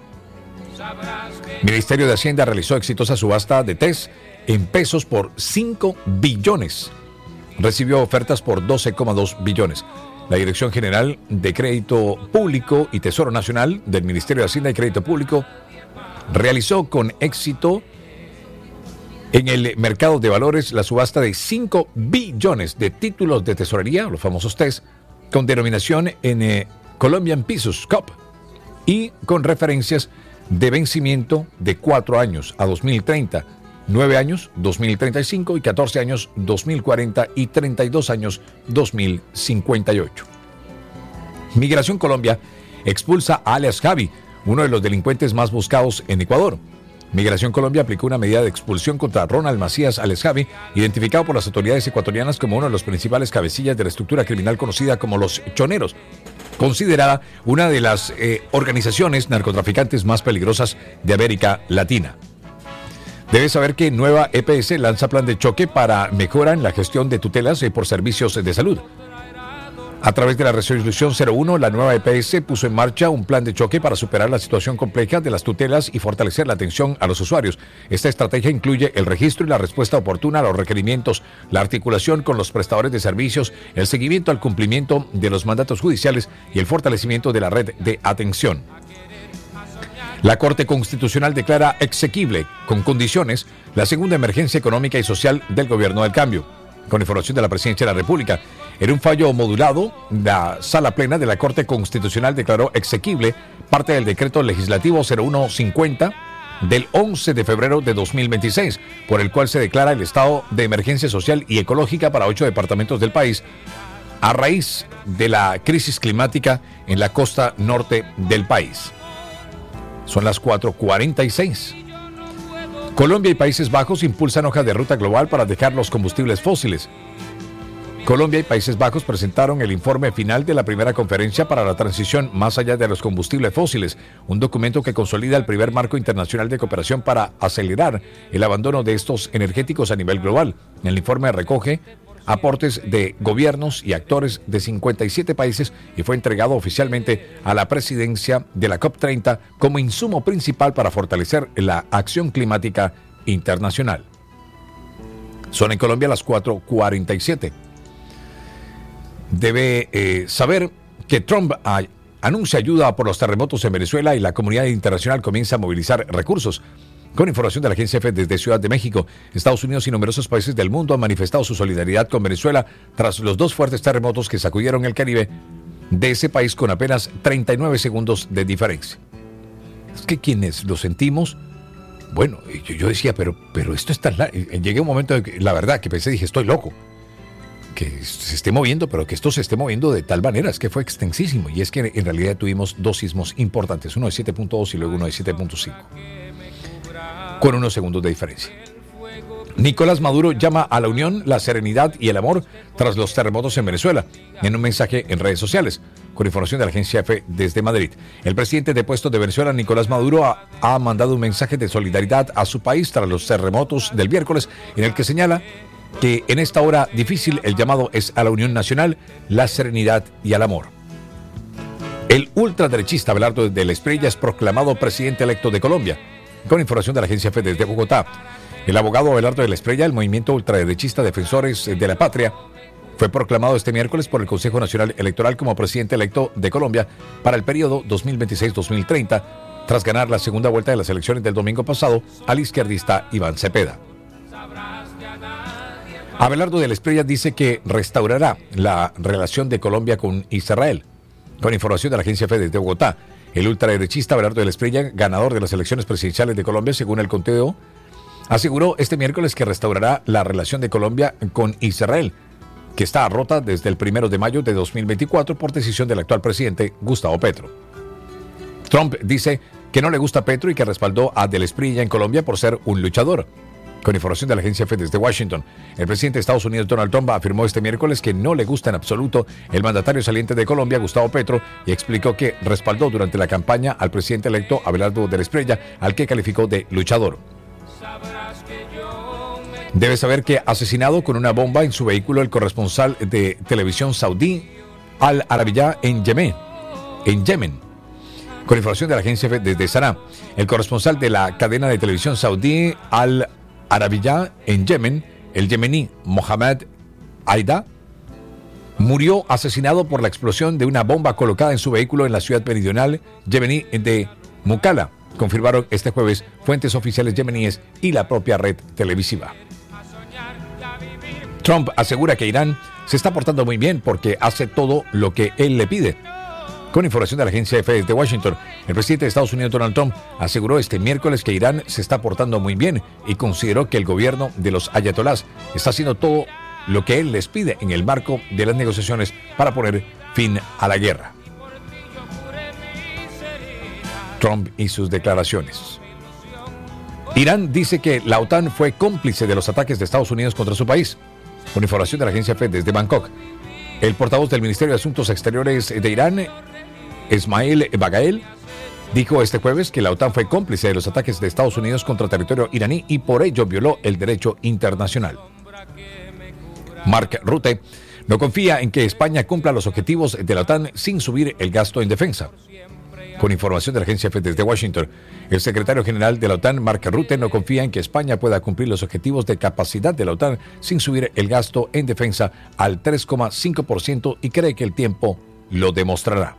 [SPEAKER 1] El Ministerio de Hacienda realizó exitosa subasta de test en pesos por cinco billones. Recibió ofertas por doce coma dos billones. La Dirección General de Crédito Público y Tesoro Nacional del Ministerio de Hacienda y Crédito Público realizó con éxito en el mercado de valores la subasta de cinco billones de títulos de tesorería, los famosos T E S, con denominación en eh, Colombian Pesos C O P y con referencias de vencimiento de cuatro años a dos mil treinta, nueve años dos mil treinta y cinco y catorce años dos mil cuarenta y treinta y dos años dos mil cincuenta y ocho. Migración Colombia expulsa a alias Javi, uno de los delincuentes más buscados en Ecuador. Migración Colombia aplicó una medida de expulsión contra Ronald Macías alias Javi, identificado por las autoridades ecuatorianas como uno de los principales cabecillas de la estructura criminal conocida como los Choneros, considerada una de las eh, organizaciones narcotraficantes más peligrosas de América Latina. Debes saber que Nueva E P S lanza plan de choque para mejora en la gestión de tutelas por servicios de salud. A través de la resolución cero uno, la Nueva E P S puso en marcha un plan de choque para superar la situación compleja de las tutelas y fortalecer la atención a los usuarios. Esta estrategia incluye el registro y la respuesta oportuna a los requerimientos, la articulación con los prestadores de servicios, el seguimiento al cumplimiento de los mandatos judiciales y el fortalecimiento de la red de atención. La Corte Constitucional declara exequible, con condiciones, la segunda emergencia económica y social del Gobierno del Cambio. Con información de la Presidencia de la República, en un fallo modulado, la Sala Plena de la Corte Constitucional declaró exequible parte del decreto legislativo cero uno cincuenta del once de febrero de dos mil veintiséis, por el cual se declara el estado de emergencia social y ecológica para ocho departamentos del país, a raíz de la crisis climática en la costa norte del país. Son las cuatro cuarenta y seis. Colombia y Países Bajos impulsan hoja de ruta global para dejar los combustibles fósiles. Colombia y Países Bajos presentaron el informe final de la primera conferencia para la transición más allá de los combustibles fósiles, un documento que consolida el primer marco internacional de cooperación para acelerar el abandono de estos energéticos a nivel global. El informe recoge aportes de gobiernos y actores de cincuenta y siete países y fue entregado oficialmente a la presidencia de la COP treinta como insumo principal para fortalecer la acción climática internacional. Son en Colombia las cuatro cuarenta y siete. Debe eh, saber que Trump a, anuncia ayuda por los terremotos en Venezuela y la comunidad internacional comienza a movilizar recursos. Con información de la agencia F desde Ciudad de México, Estados Unidos y numerosos países del mundo han manifestado su solidaridad con Venezuela tras los dos fuertes terremotos que sacudieron el Caribe de ese país con apenas treinta y nueve segundos de diferencia. Es que quienes lo sentimos, bueno, yo, yo decía, pero, pero esto está... Llegué a un momento, de que, la verdad, que pensé, dije, estoy loco. Que se esté moviendo, pero que esto se esté moviendo de tal manera, es que fue extensísimo. Y es que en realidad tuvimos dos sismos importantes, uno de siete punto dos y luego uno de siete punto cinco. Con unos segundos de diferencia. Nicolás Maduro llama a la unión, la serenidad y el amor tras los terremotos en Venezuela, en un mensaje en redes sociales. Con información de la agencia F desde Madrid. El presidente depuesto de Venezuela, Nicolás Maduro, ha, ha mandado un mensaje de solidaridad a su país tras los terremotos del miércoles, en el que señala que en esta hora difícil el llamado es a la unión nacional, la serenidad y al amor. El ultraderechista Abelardo de la Espriella es proclamado presidente electo de Colombia. Con información de la agencia F desde Bogotá, el abogado Abelardo de la Espriella, el movimiento ultraderechista Defensores de la Patria, fue proclamado este miércoles por el Consejo Nacional Electoral como presidente electo de Colombia para el periodo dos mil veintiséis a dos mil treinta, tras ganar la segunda vuelta de las elecciones del domingo pasado al izquierdista Iván Cepeda. Abelardo de la Espriella dice que restaurará la relación de Colombia con Israel. Con información de la agencia F desde Bogotá, el ultraderechista Abelardo de la Espriella, ganador de las elecciones presidenciales de Colombia según el conteo, aseguró este miércoles que restaurará la relación de Colombia con Israel, que está rota desde el primero de mayo de dos mil veinticuatro por decisión del actual presidente Gustavo Petro. Trump dice que no le gusta Petro y que respaldó a de la Espriella en Colombia por ser un luchador. Con información de la agencia F desde Washington, el presidente de Estados Unidos, Donald Trump, afirmó este miércoles que no le gusta en absoluto el mandatario saliente de Colombia, Gustavo Petro, y explicó que respaldó durante la campaña al presidente electo Abelardo de la Espriella, al que calificó de luchador. Debe saber que asesinado con una bomba en su vehículo el corresponsal de televisión saudí Al Arabiya en Yemen, en Yemen. Con información de la agencia F desde Sanaa, el corresponsal de la cadena de televisión saudí Al Arabiya en Yemen, el yemení Mohamed Aida, murió asesinado por la explosión de una bomba colocada en su vehículo en la ciudad meridional yemení de Mukalla, confirmaron este jueves fuentes oficiales yemeníes y la propia red televisiva. Trump asegura que Irán se está portando muy bien porque hace todo lo que él le pide. Con información de la agencia F de Washington, el presidente de Estados Unidos, Donald Trump, aseguró este miércoles que Irán se está portando muy bien y consideró que el gobierno de los ayatolás está haciendo todo lo que él les pide en el marco de las negociaciones para poner fin a la guerra. Trump y sus declaraciones. Irán dice que la OTAN fue cómplice de los ataques de Estados Unidos contra su país. Con información de la agencia F desde Bangkok, el portavoz del Ministerio de Asuntos Exteriores de Irán, Ismail Bagael, dijo este jueves que la OTAN fue cómplice de los ataques de Estados Unidos contra territorio iraní y por ello violó el derecho internacional. Mark Rutte no confía en que España cumpla los objetivos de la OTAN sin subir el gasto en defensa. Con información de la agencia F desde Washington, el secretario general de la OTAN, Mark Rutte, no confía en que España pueda cumplir los objetivos de capacidad de la OTAN sin subir el gasto en defensa al tres coma cinco por ciento y cree que el tiempo lo demostrará.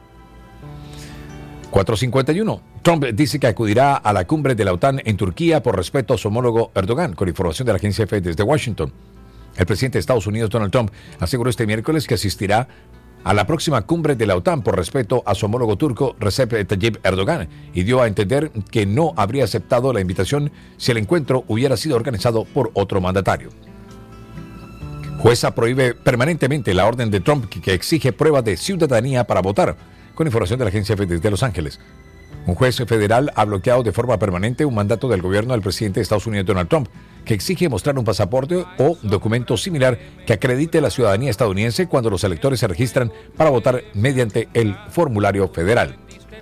[SPEAKER 1] cuatro cincuenta y uno. Trump dice que acudirá a la cumbre de la OTAN en Turquía por respeto a su homólogo Erdogan. Con información de la agencia F desde Washington, el presidente de Estados Unidos, Donald Trump, aseguró este miércoles que asistirá a la próxima cumbre de la OTAN por respeto a su homólogo turco Recep Tayyip Erdogan y dio a entender que no habría aceptado la invitación si el encuentro hubiera sido organizado por otro mandatario. Jueza prohíbe permanentemente la orden de Trump que exige prueba de ciudadanía para votar. Con información de la agencia F desde Los Ángeles, un juez federal ha bloqueado de forma permanente un mandato del gobierno del presidente de Estados Unidos, Donald Trump, que exige mostrar un pasaporte o documento similar que acredite la ciudadanía estadounidense cuando los electores se registran para votar mediante el formulario federal.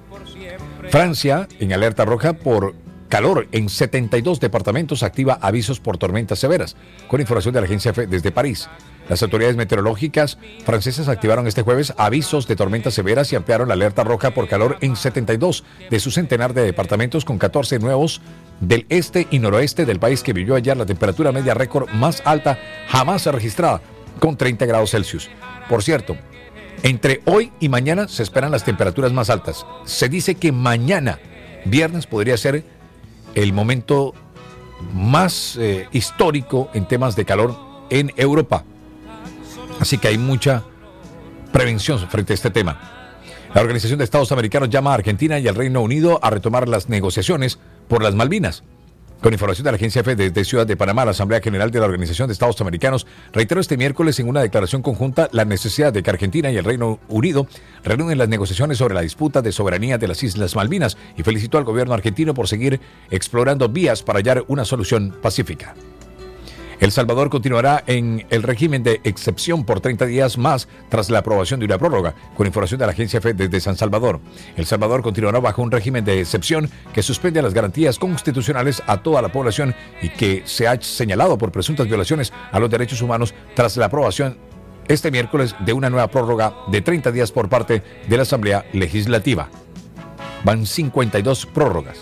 [SPEAKER 1] Francia, en alerta roja por calor en setenta y dos departamentos, activa avisos por tormentas severas. Con información de la agencia F desde París, las autoridades meteorológicas francesas activaron este jueves avisos de tormentas severas y ampliaron la alerta roja por calor en setenta y dos de su centenar de departamentos, con catorce nuevos del este y noroeste del país, que vivió ayer la temperatura media récord más alta jamás registrada, con treinta grados Celsius. Por cierto, entre hoy y mañana se esperan las temperaturas más altas. Se dice que mañana, viernes, podría ser el momento más eh, histórico en temas de calor en Europa. Así que hay mucha prevención frente a este tema. La Organización de Estados Americanos llama a Argentina y al Reino Unido a retomar las negociaciones por las Malvinas. Con información de la agencia F desde Ciudad de Panamá, la Asamblea General de la Organización de Estados Americanos reiteró este miércoles en una declaración conjunta la necesidad de que Argentina y el Reino Unido reanuden las negociaciones sobre la disputa de soberanía de las Islas Malvinas y felicitó al gobierno argentino por seguir explorando vías para hallar una solución pacífica. El Salvador continuará en el régimen de excepción por treinta días más tras la aprobación de una prórroga. Con información de la agencia F desde San Salvador, El Salvador continuará bajo un régimen de excepción que suspende las garantías constitucionales a toda la población y que se ha señalado por presuntas violaciones a los derechos humanos tras la aprobación este miércoles de una nueva prórroga de treinta días por parte de la Asamblea Legislativa. Van cincuenta y dos prórrogas.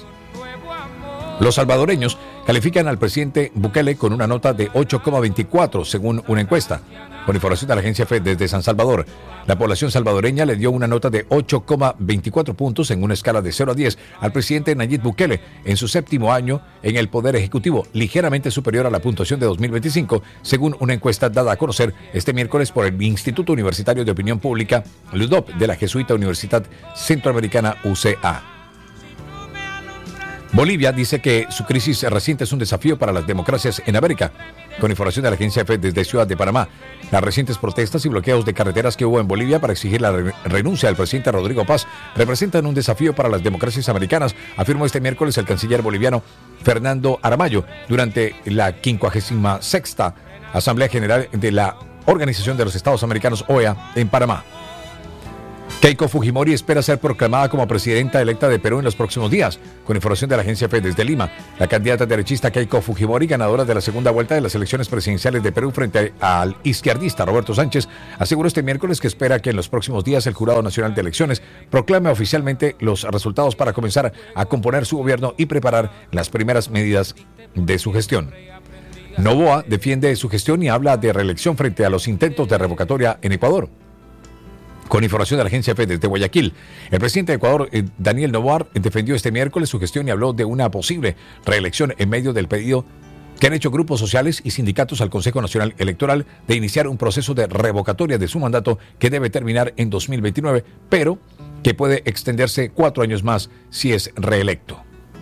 [SPEAKER 1] Los salvadoreños califican al presidente Bukele con una nota de ocho coma veinticuatro según una encuesta. Con información de la agencia F desde San Salvador, la población salvadoreña le dio una nota de ocho coma veinticuatro puntos en una escala de cero a diez al presidente Nayib Bukele en su séptimo año en el Poder Ejecutivo, ligeramente superior a la puntuación de dos mil veinticinco, según una encuesta dada a conocer este miércoles por el Instituto Universitario de Opinión Pública, LUDOP, de la Jesuita Universidad Centroamericana U C A. Bolivia dice que su crisis reciente es un desafío para las democracias en América. Con información de la agencia F desde Ciudad de Panamá, las recientes protestas y bloqueos de carreteras que hubo en Bolivia para exigir la re- renuncia del presidente Rodrigo Paz representan un desafío para las democracias americanas, afirmó este miércoles el canciller boliviano Fernando Aramayo durante la quincuagésima sexta Asamblea General de la Organización de los Estados Americanos, O E A, en Panamá. Keiko Fujimori espera ser proclamada como presidenta electa de Perú en los próximos días. Con información de la agencia F desde Lima, la candidata derechista Keiko Fujimori, ganadora de la segunda vuelta de las elecciones presidenciales de Perú frente al izquierdista Roberto Sánchez, aseguró este miércoles que espera que en los próximos días el Jurado Nacional de Elecciones proclame oficialmente los resultados para comenzar a componer su gobierno y preparar las primeras medidas de su gestión. Noboa defiende su gestión y habla de reelección frente a los intentos de revocatoria en Ecuador. Con información de la agencia F desde Guayaquil, el presidente de Ecuador, Daniel Noboa, defendió este miércoles su gestión y habló de una posible reelección en medio del pedido que han hecho grupos sociales y sindicatos al Consejo Nacional Electoral de iniciar un proceso de revocatoria de su mandato que debe terminar en dos mil veintinueve, pero que puede extenderse cuatro años más si es reelecto.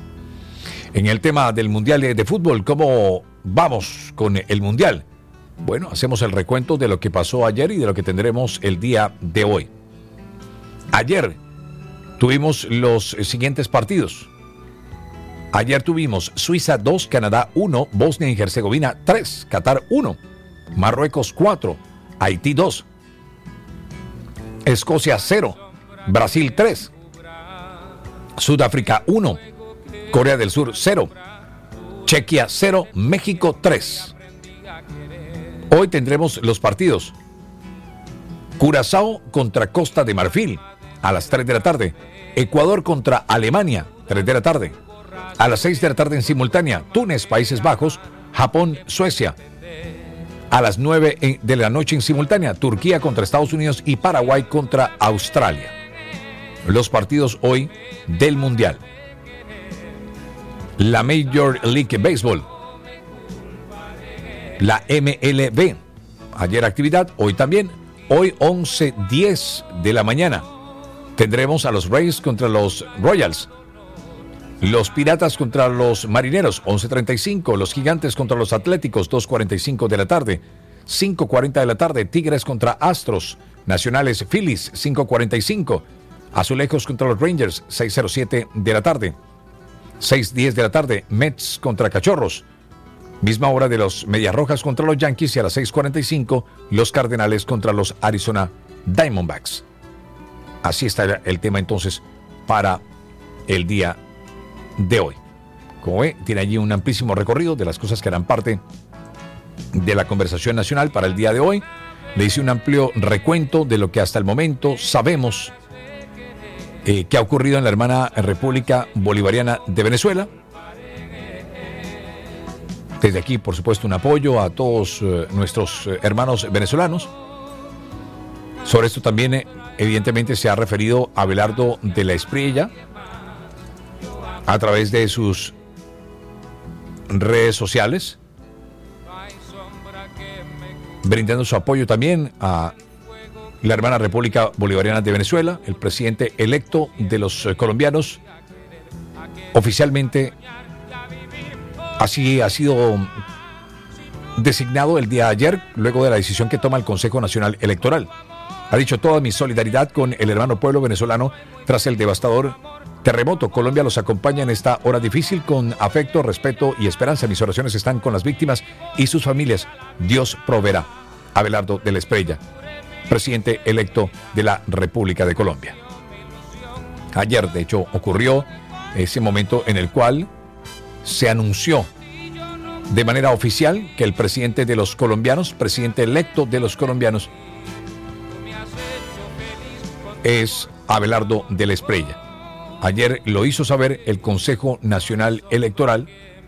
[SPEAKER 1] En el tema del Mundial de Fútbol, ¿cómo vamos con el Mundial? Bueno, hacemos el recuento de lo que pasó ayer y de lo que tendremos el día de hoy. Ayer tuvimos los siguientes partidos. Ayer tuvimos Suiza dos, Canadá uno, Bosnia y Herzegovina tres, Qatar uno, Marruecos cuatro, Haití dos, Escocia cero, Brasil tres, Sudáfrica uno, Corea del Sur cero, Chequia cero, México tres. Hoy tendremos los partidos. Curazao contra Costa de Marfil a las tres de la tarde. Ecuador contra Alemania, tres de la tarde. A las seis de la tarde en simultánea, Túnez, Países Bajos, Japón, Suecia. A las nueve de la noche en simultánea, Turquía contra Estados Unidos y Paraguay contra Australia. Los partidos hoy del Mundial. La Major League Baseball. La M L B, ayer actividad, hoy también, hoy once diez de la mañana. Tendremos a los Rays contra los Royals, los Piratas contra los Marineros, once treinta y cinco, los Gigantes contra los Atléticos, dos cuarenta y cinco de la tarde, cinco cuarenta de la tarde, Tigres contra Astros, Nacionales Phillies, cinco cuarenta y cinco, Azulejos contra los Rangers, seis cero siete de la tarde, seis diez de la tarde, Mets contra Cachorros. Misma hora de los Medias Rojas contra los Yankees y a las seis cuarenta y cinco los Cardenales contra los Arizona Diamondbacks. Así está el tema entonces para el día de hoy. Como ve, tiene allí un amplísimo recorrido de las cosas que harán parte de la conversación nacional para el día de hoy. Le hice un amplio recuento de lo que hasta el momento sabemos eh, que ha ocurrido en la hermana República Bolivariana de Venezuela. Desde aquí, por supuesto, un apoyo a todos eh, nuestros eh, hermanos venezolanos. Sobre esto también, eh, evidentemente, se ha referido Abelardo de la Espriella a través de sus redes sociales, brindando su apoyo también a la hermana República Bolivariana de Venezuela, el presidente electo de los eh, colombianos, oficialmente. Así ha sido designado el día de ayer, luego de la decisión que toma el Consejo Nacional Electoral. Ha dicho: toda mi solidaridad con el hermano pueblo venezolano tras el devastador terremoto. Colombia los acompaña en esta hora difícil con afecto, respeto y esperanza. Mis oraciones están con las víctimas y sus familias. Dios proveerá. Abelardo de la Espriella, presidente electo de la República de Colombia. Ayer, de hecho, ocurrió ese momento en el cual se anunció de manera oficial que el presidente de los colombianos, presidente electo de los colombianos, es Abelardo de la Espriella. Ayer lo hizo saber el Consejo Nacional Electoral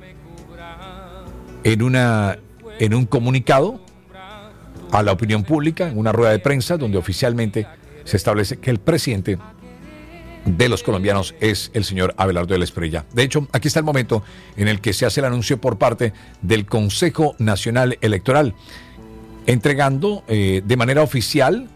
[SPEAKER 1] en, una, en un comunicado a la opinión pública, en una rueda de prensa donde oficialmente se establece que el presidente de los colombianos es el señor Abelardo de la Espriella. De hecho, aquí está el momento en el que se hace el anuncio por parte del Consejo Nacional Electoral, entregando eh, de manera oficial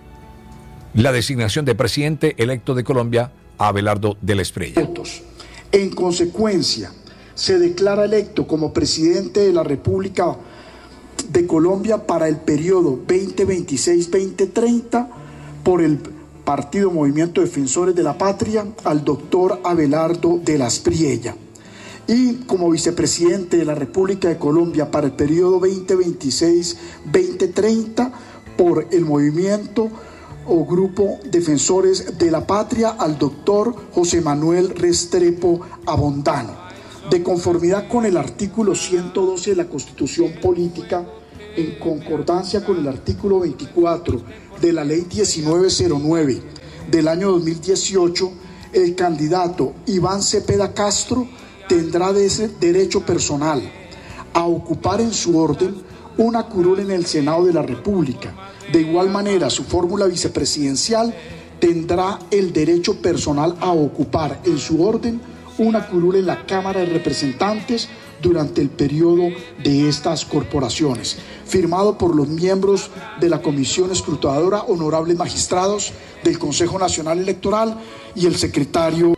[SPEAKER 1] la designación de presidente electo de Colombia a Abelardo de la Espriella.
[SPEAKER 6] En consecuencia, se declara electo como presidente de la República de Colombia para el periodo veinte veintiséis a veinte treinta por el Partido Movimiento Defensores de la Patria al doctor Abelardo de la Espriella. Y como vicepresidente de la República de Colombia para el periodo veinte veintiséis a veinte treinta por el Movimiento o Grupo Defensores de la Patria al doctor José Manuel Restrepo Abondano. De conformidad con el artículo ciento doce de la Constitución Política, en concordancia con el artículo veinticuatro de la Ley diecinueve cero nueve del año dos mil dieciocho, el candidato Iván Cepeda Castro tendrá de ese derecho personal a ocupar en su orden una curul en el Senado de la República. De igual manera, su fórmula vicepresidencial tendrá el derecho personal a ocupar en su orden una curul en la Cámara de Representantes durante el periodo de estas corporaciones, firmado por los miembros de la Comisión Escrutadora, honorables magistrados del Consejo Nacional Electoral y el secretario.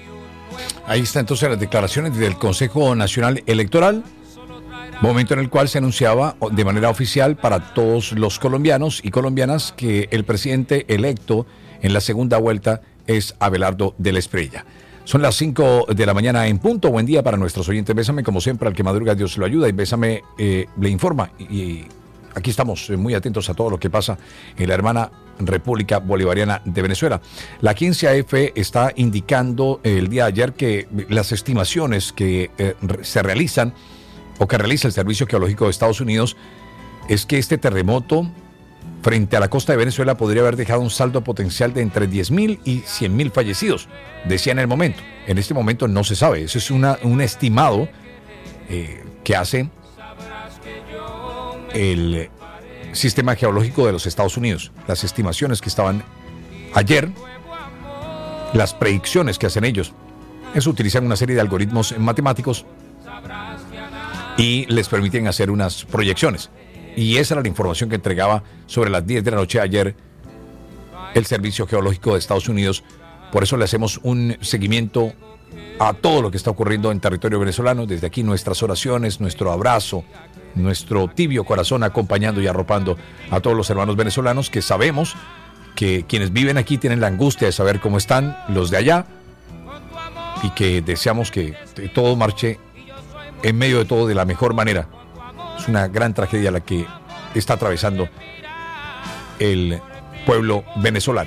[SPEAKER 1] Ahí está entonces las declaraciones del Consejo Nacional Electoral, momento en el cual se anunciaba de manera oficial para todos los colombianos y colombianas que el presidente electo en la segunda vuelta es Abelardo de la Espriella. Son las cinco de la mañana en punto. Buen día para nuestros oyentes. Bésame, como siempre, al que madruga Dios lo ayuda, y Bésame eh, le informa. Y aquí estamos muy atentos a todo lo que pasa en la hermana República Bolivariana de Venezuela. La quince A F está indicando el día de ayer que las estimaciones que eh, se realizan o que realiza el Servicio Geológico de Estados Unidos es que este terremoto frente a la costa de Venezuela podría haber dejado un saldo potencial de entre diez mil y cien mil fallecidos, decía en el momento. En este momento no se sabe, eso es una, un estimado eh, que hace el Sistema Geológico de los Estados Unidos. Las estimaciones que estaban ayer, las predicciones que hacen ellos, eso utilizan una serie de algoritmos matemáticos y les permiten hacer unas proyecciones. Y esa era la información que entregaba sobre las diez de la noche ayer el Servicio Geológico de Estados Unidos. Por eso le hacemos un seguimiento a todo lo que está ocurriendo en territorio venezolano. Desde aquí nuestras oraciones, nuestro abrazo, nuestro tibio corazón acompañando y arropando a todos los hermanos venezolanos, que sabemos que quienes viven aquí tienen la angustia de saber cómo están los de allá, y que deseamos que todo marche en medio de todo de la mejor manera. Es una gran tragedia la que está atravesando el pueblo venezolano.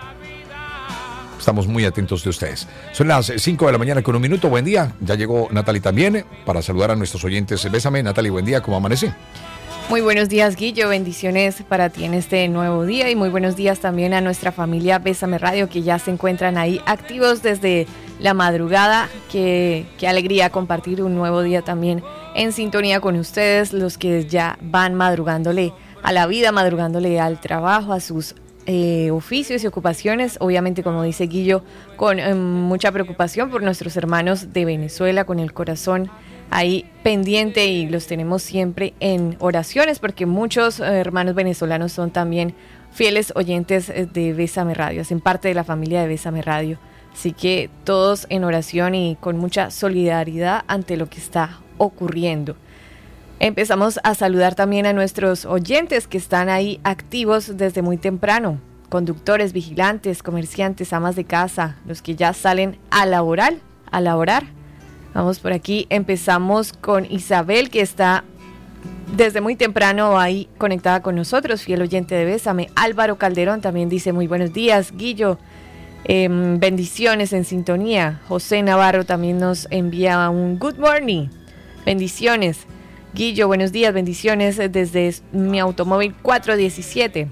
[SPEAKER 1] Estamos muy atentos de ustedes. Son las cinco de la mañana con un minuto. Buen día. Ya llegó Natalie también para saludar a nuestros oyentes. Bésame, Natalie, buen día. ¿Cómo amanece?
[SPEAKER 7] Muy buenos días, Guillo. Bendiciones para ti en este nuevo día, y muy buenos días también a nuestra familia Bésame Radio, que ya se encuentran ahí activos desde la madrugada. Qué, qué alegría compartir un nuevo día también en sintonía con ustedes, los que ya van madrugándole a la vida, madrugándole al trabajo, a sus eh, oficios y ocupaciones. Obviamente, como dice Guillo, con eh, mucha preocupación por nuestros hermanos de Venezuela, con el corazón ahí pendiente, y los tenemos siempre en oraciones, porque muchos eh, hermanos venezolanos son también fieles oyentes de Bésame Radio, hacen parte de la familia de Bésame Radio. Así que todos en oración y con mucha solidaridad ante lo que está ocurriendo. Empezamos a saludar también a nuestros oyentes que están ahí activos desde muy temprano: conductores, vigilantes, comerciantes, amas de casa, los que ya salen a laborar, a laborar. Vamos por aquí, empezamos con Isabel, que está desde muy temprano ahí conectada con nosotros, fiel oyente de Bésame. Álvaro Calderón también dice muy buenos días, Guillo. Eh, bendiciones en sintonía. José Navarro también nos envía un good morning. Bendiciones. Guillo, buenos días, bendiciones desde mi automóvil cuatro diecisiete.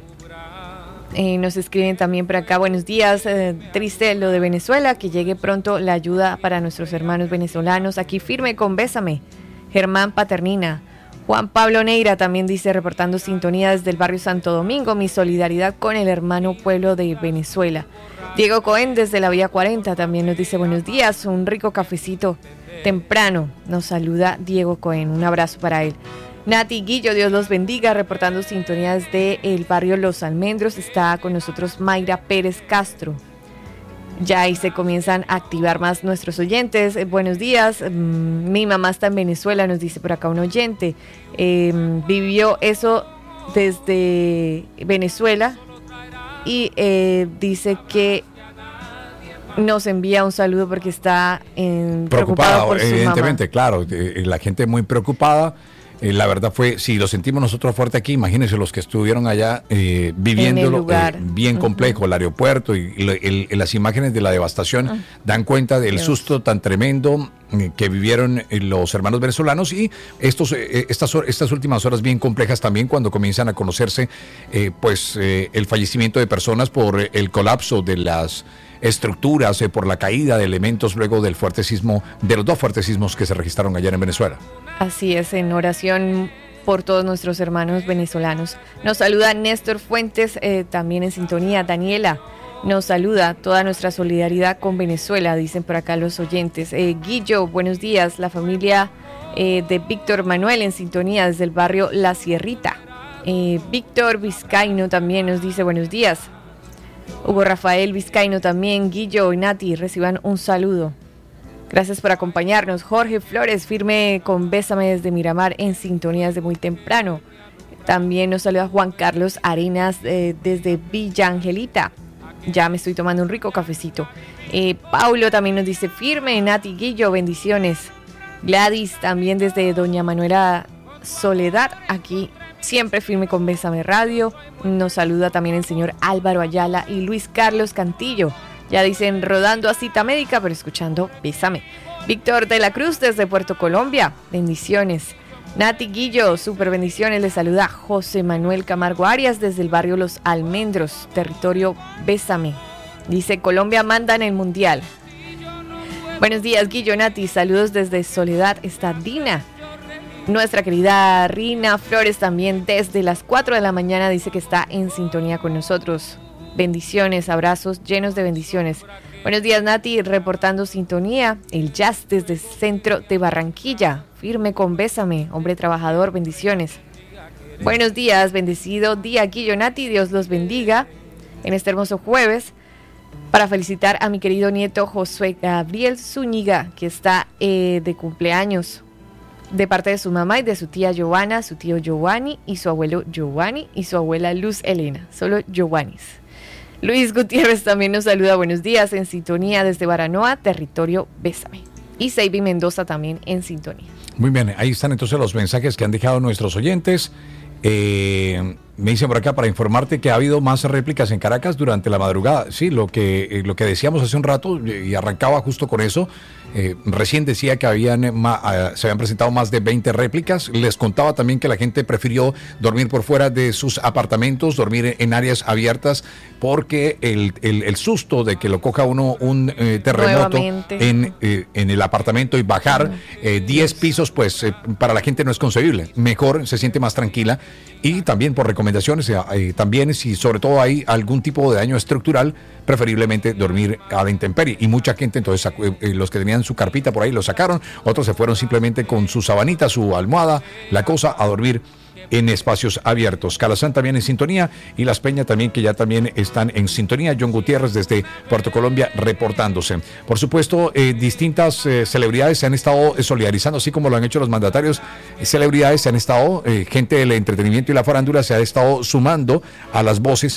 [SPEAKER 7] Eh, nos escriben también por acá, buenos días, eh, triste lo de Venezuela, que llegue pronto la ayuda para nuestros hermanos venezolanos. Aquí firme con Bésame. Germán Paternina. Juan Pablo Neira también dice, reportando sintonía desde el barrio Santo Domingo, mi solidaridad con el hermano pueblo de Venezuela. Diego Cohen desde la Vía cuarenta también nos dice buenos días, un rico cafecito temprano. Nos saluda Diego Cohen, un abrazo para él. Nati, Guillo, Dios los bendiga, reportando sintonía desde el barrio Los Almendros. Está con nosotros Mayra Pérez Castro. Ya ahí se comienzan a activar más nuestros oyentes. Eh, buenos días, mm, mi mamá está en Venezuela, nos dice por acá un oyente. Eh, vivió eso desde Venezuela y eh, dice que nos envía un saludo porque está en, preocupada por su
[SPEAKER 1] evidentemente,
[SPEAKER 7] mamá.
[SPEAKER 1] Claro, eh, la gente muy preocupada. Eh, la verdad fue, si lo sentimos nosotros fuerte aquí, imagínense los que estuvieron allá eh, viviéndolo, eh, bien complejo, uh-huh. el aeropuerto y, y el, el, las imágenes de la devastación uh-huh. dan cuenta del Dios. susto tan tremendo eh, que vivieron eh, los hermanos venezolanos y estos, eh, estas, estas últimas horas bien complejas también cuando comienzan a conocerse eh, pues eh, el fallecimiento de personas por eh, el colapso de las estructuras, eh, por la caída de elementos luego del fuerte sismo, de los dos fuertes sismos que se registraron ayer en Venezuela.
[SPEAKER 7] Así es, en oración por todos nuestros hermanos venezolanos. Nos saluda Néstor Fuentes, eh, también en sintonía. Daniela nos saluda, toda nuestra solidaridad con Venezuela, dicen por acá los oyentes. Eh, Guillo, buenos días, la familia eh, de Víctor Manuel en sintonía desde el barrio La Sierrita. Eh, Víctor Vizcaíno también nos dice buenos días. Hugo Rafael Vizcaíno también, Guillo y Nati, reciban un saludo. Gracias por acompañarnos. Jorge Flores, firme con Bésame desde Miramar, en sintonía desde muy temprano. También nos saluda Juan Carlos Arenas eh, desde Villa Angelita. Ya me estoy tomando un rico cafecito. Eh, Paulo también nos dice firme, Nati, Guillo, bendiciones. Gladys también desde Doña Manuela Soledad, aquí siempre firme con Bésame Radio. Nos saluda también el señor Álvaro Ayala y Luis Carlos Cantillo. Ya dicen rodando a cita médica, pero escuchando Bésame. Víctor de la Cruz desde Puerto Colombia, bendiciones. Nati, Guillo, super bendiciones. Le saluda José Manuel Camargo Arias desde el barrio Los Almendros, territorio Bésame. Dice Colombia manda en el mundial. Buenos días, Guillo, Nati, saludos desde Soledad. Está Dina. Nuestra querida Rina Flores también desde las cuatro de la mañana dice que está en sintonía con nosotros. Bendiciones, abrazos llenos de bendiciones. Buenos días, Nati, reportando sintonía. El Jazz desde centro de Barranquilla, firme con Bésame, hombre trabajador, bendiciones. Buenos días, bendecido día, Guillo, Nati, Dios los bendiga en este hermoso jueves. Para felicitar a mi querido nieto Josué Gabriel Zúñiga, que está eh, de cumpleaños, de parte de su mamá y de su tía Giovanna, su tío Giovanni y su abuelo Giovanni y su abuela Luz Elena, solo Giovannis. Luis Gutiérrez también nos saluda, buenos días, en sintonía desde Baranoa, territorio Bésame. Y Seiby Mendoza también en sintonía.
[SPEAKER 1] Muy bien, ahí están entonces los mensajes que han dejado nuestros oyentes. Eh, me dicen por acá para informarte que ha habido más réplicas en Caracas durante la madrugada. Sí, lo que, eh, lo que decíamos hace un rato y arrancaba justo con eso. Eh, recién decía que habían ma, uh, se habían presentado más de veinte réplicas. Les contaba también que la gente prefirió dormir por fuera de sus apartamentos, dormir en áreas abiertas, porque el, el, el susto de que lo coja uno un eh, terremoto en, eh, en el apartamento y bajar eh, diez pisos, pues eh, para la gente no es concebible. Mejor, se siente más tranquila. Y también por recomendaciones, eh, también si sobre todo hay algún tipo de daño estructural, preferiblemente dormir a la intemperie. Y mucha gente, entonces eh, los que tenían su carpita por ahí lo sacaron, otros se fueron simplemente con su sabanita, su almohada, la cosa, a dormir en espacios abiertos. Calazán también en sintonía y Las Peñas también, que ya también están en sintonía. John Gutiérrez desde Puerto Colombia reportándose. Por supuesto, eh, distintas eh, celebridades se han estado solidarizando, así como lo han hecho los mandatarios. Eh, celebridades se han estado, eh, gente del entretenimiento y la farándula se ha estado sumando a las voces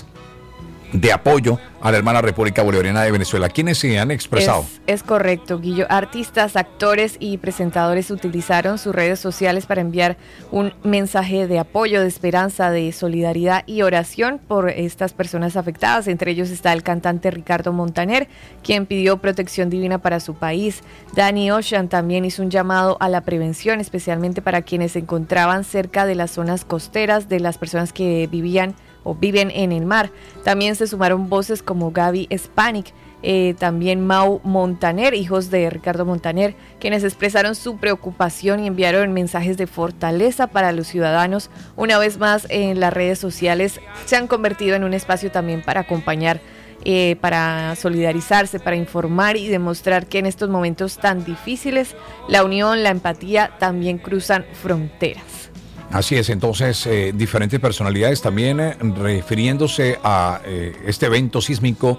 [SPEAKER 1] de apoyo a la hermana República Bolivariana de Venezuela. ¿Quiénes se han expresado?
[SPEAKER 7] Es, es correcto, Guillo. Artistas, actores y presentadores utilizaron sus redes sociales para enviar un mensaje de apoyo, de esperanza, de solidaridad y oración por estas personas afectadas. Entre ellos está el cantante Ricardo Montaner, quien pidió protección divina para su país. Danny Ocean también hizo un llamado a la prevención, especialmente para quienes se encontraban cerca de las zonas costeras, de las personas que vivían o viven en el mar. También se sumaron voces como Gaby Spanik, eh, también Mau Montaner, hijos de Ricardo Montaner, quienes expresaron su preocupación y enviaron mensajes de fortaleza para los ciudadanos. Una vez más, en las redes sociales se han convertido en un espacio también para acompañar, eh, para solidarizarse, para informar y demostrar que en estos momentos tan difíciles la unión, la empatía también cruzan fronteras.
[SPEAKER 1] Así es, entonces eh, diferentes personalidades también eh, refiriéndose a eh, este evento sísmico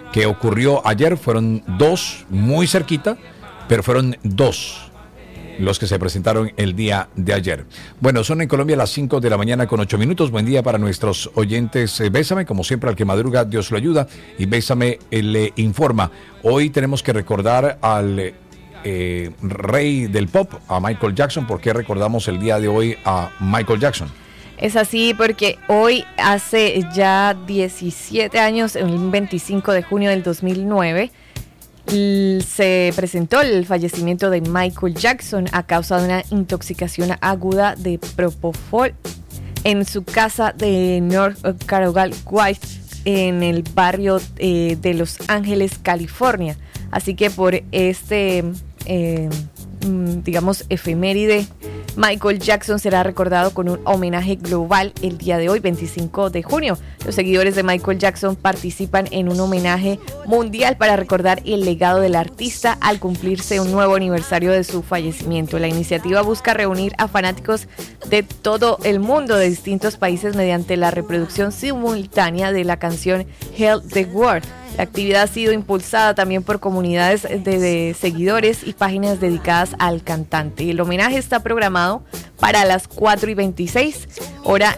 [SPEAKER 1] que ocurrió ayer. Fueron dos, muy cerquita, pero fueron dos los que se presentaron el día de ayer. Bueno, son en Colombia las cinco de la mañana con ocho minutos. Buen día para nuestros oyentes. Eh, Bésame, como siempre, al que madruga, Dios lo ayuda. Y Bésame eh, le informa. Hoy tenemos que recordar al eh, rey del pop, a Michael Jackson. ¿Por qué recordamos el día de hoy a Michael Jackson?
[SPEAKER 7] Es así porque hoy, hace ya diecisiete años, el veinticinco de junio del dos mil nueve, se presentó el fallecimiento de Michael Jackson a causa de una intoxicación aguda de propofol en su casa de North Carolina en el barrio eh, de Los Ángeles, California. Así que por este, eh, digamos, efeméride, Michael Jackson será recordado con un homenaje global el día de hoy, veinticinco de junio. Los seguidores de Michael Jackson participan en un homenaje mundial para recordar el legado del artista al cumplirse un nuevo aniversario de su fallecimiento. La iniciativa busca reunir a fanáticos de todo el mundo, de distintos países, mediante la reproducción simultánea de la canción Heal the World. La actividad ha sido impulsada también por comunidades de, de seguidores y páginas dedicadas al cantante. El homenaje está programado para las cuatro y veintiséis hora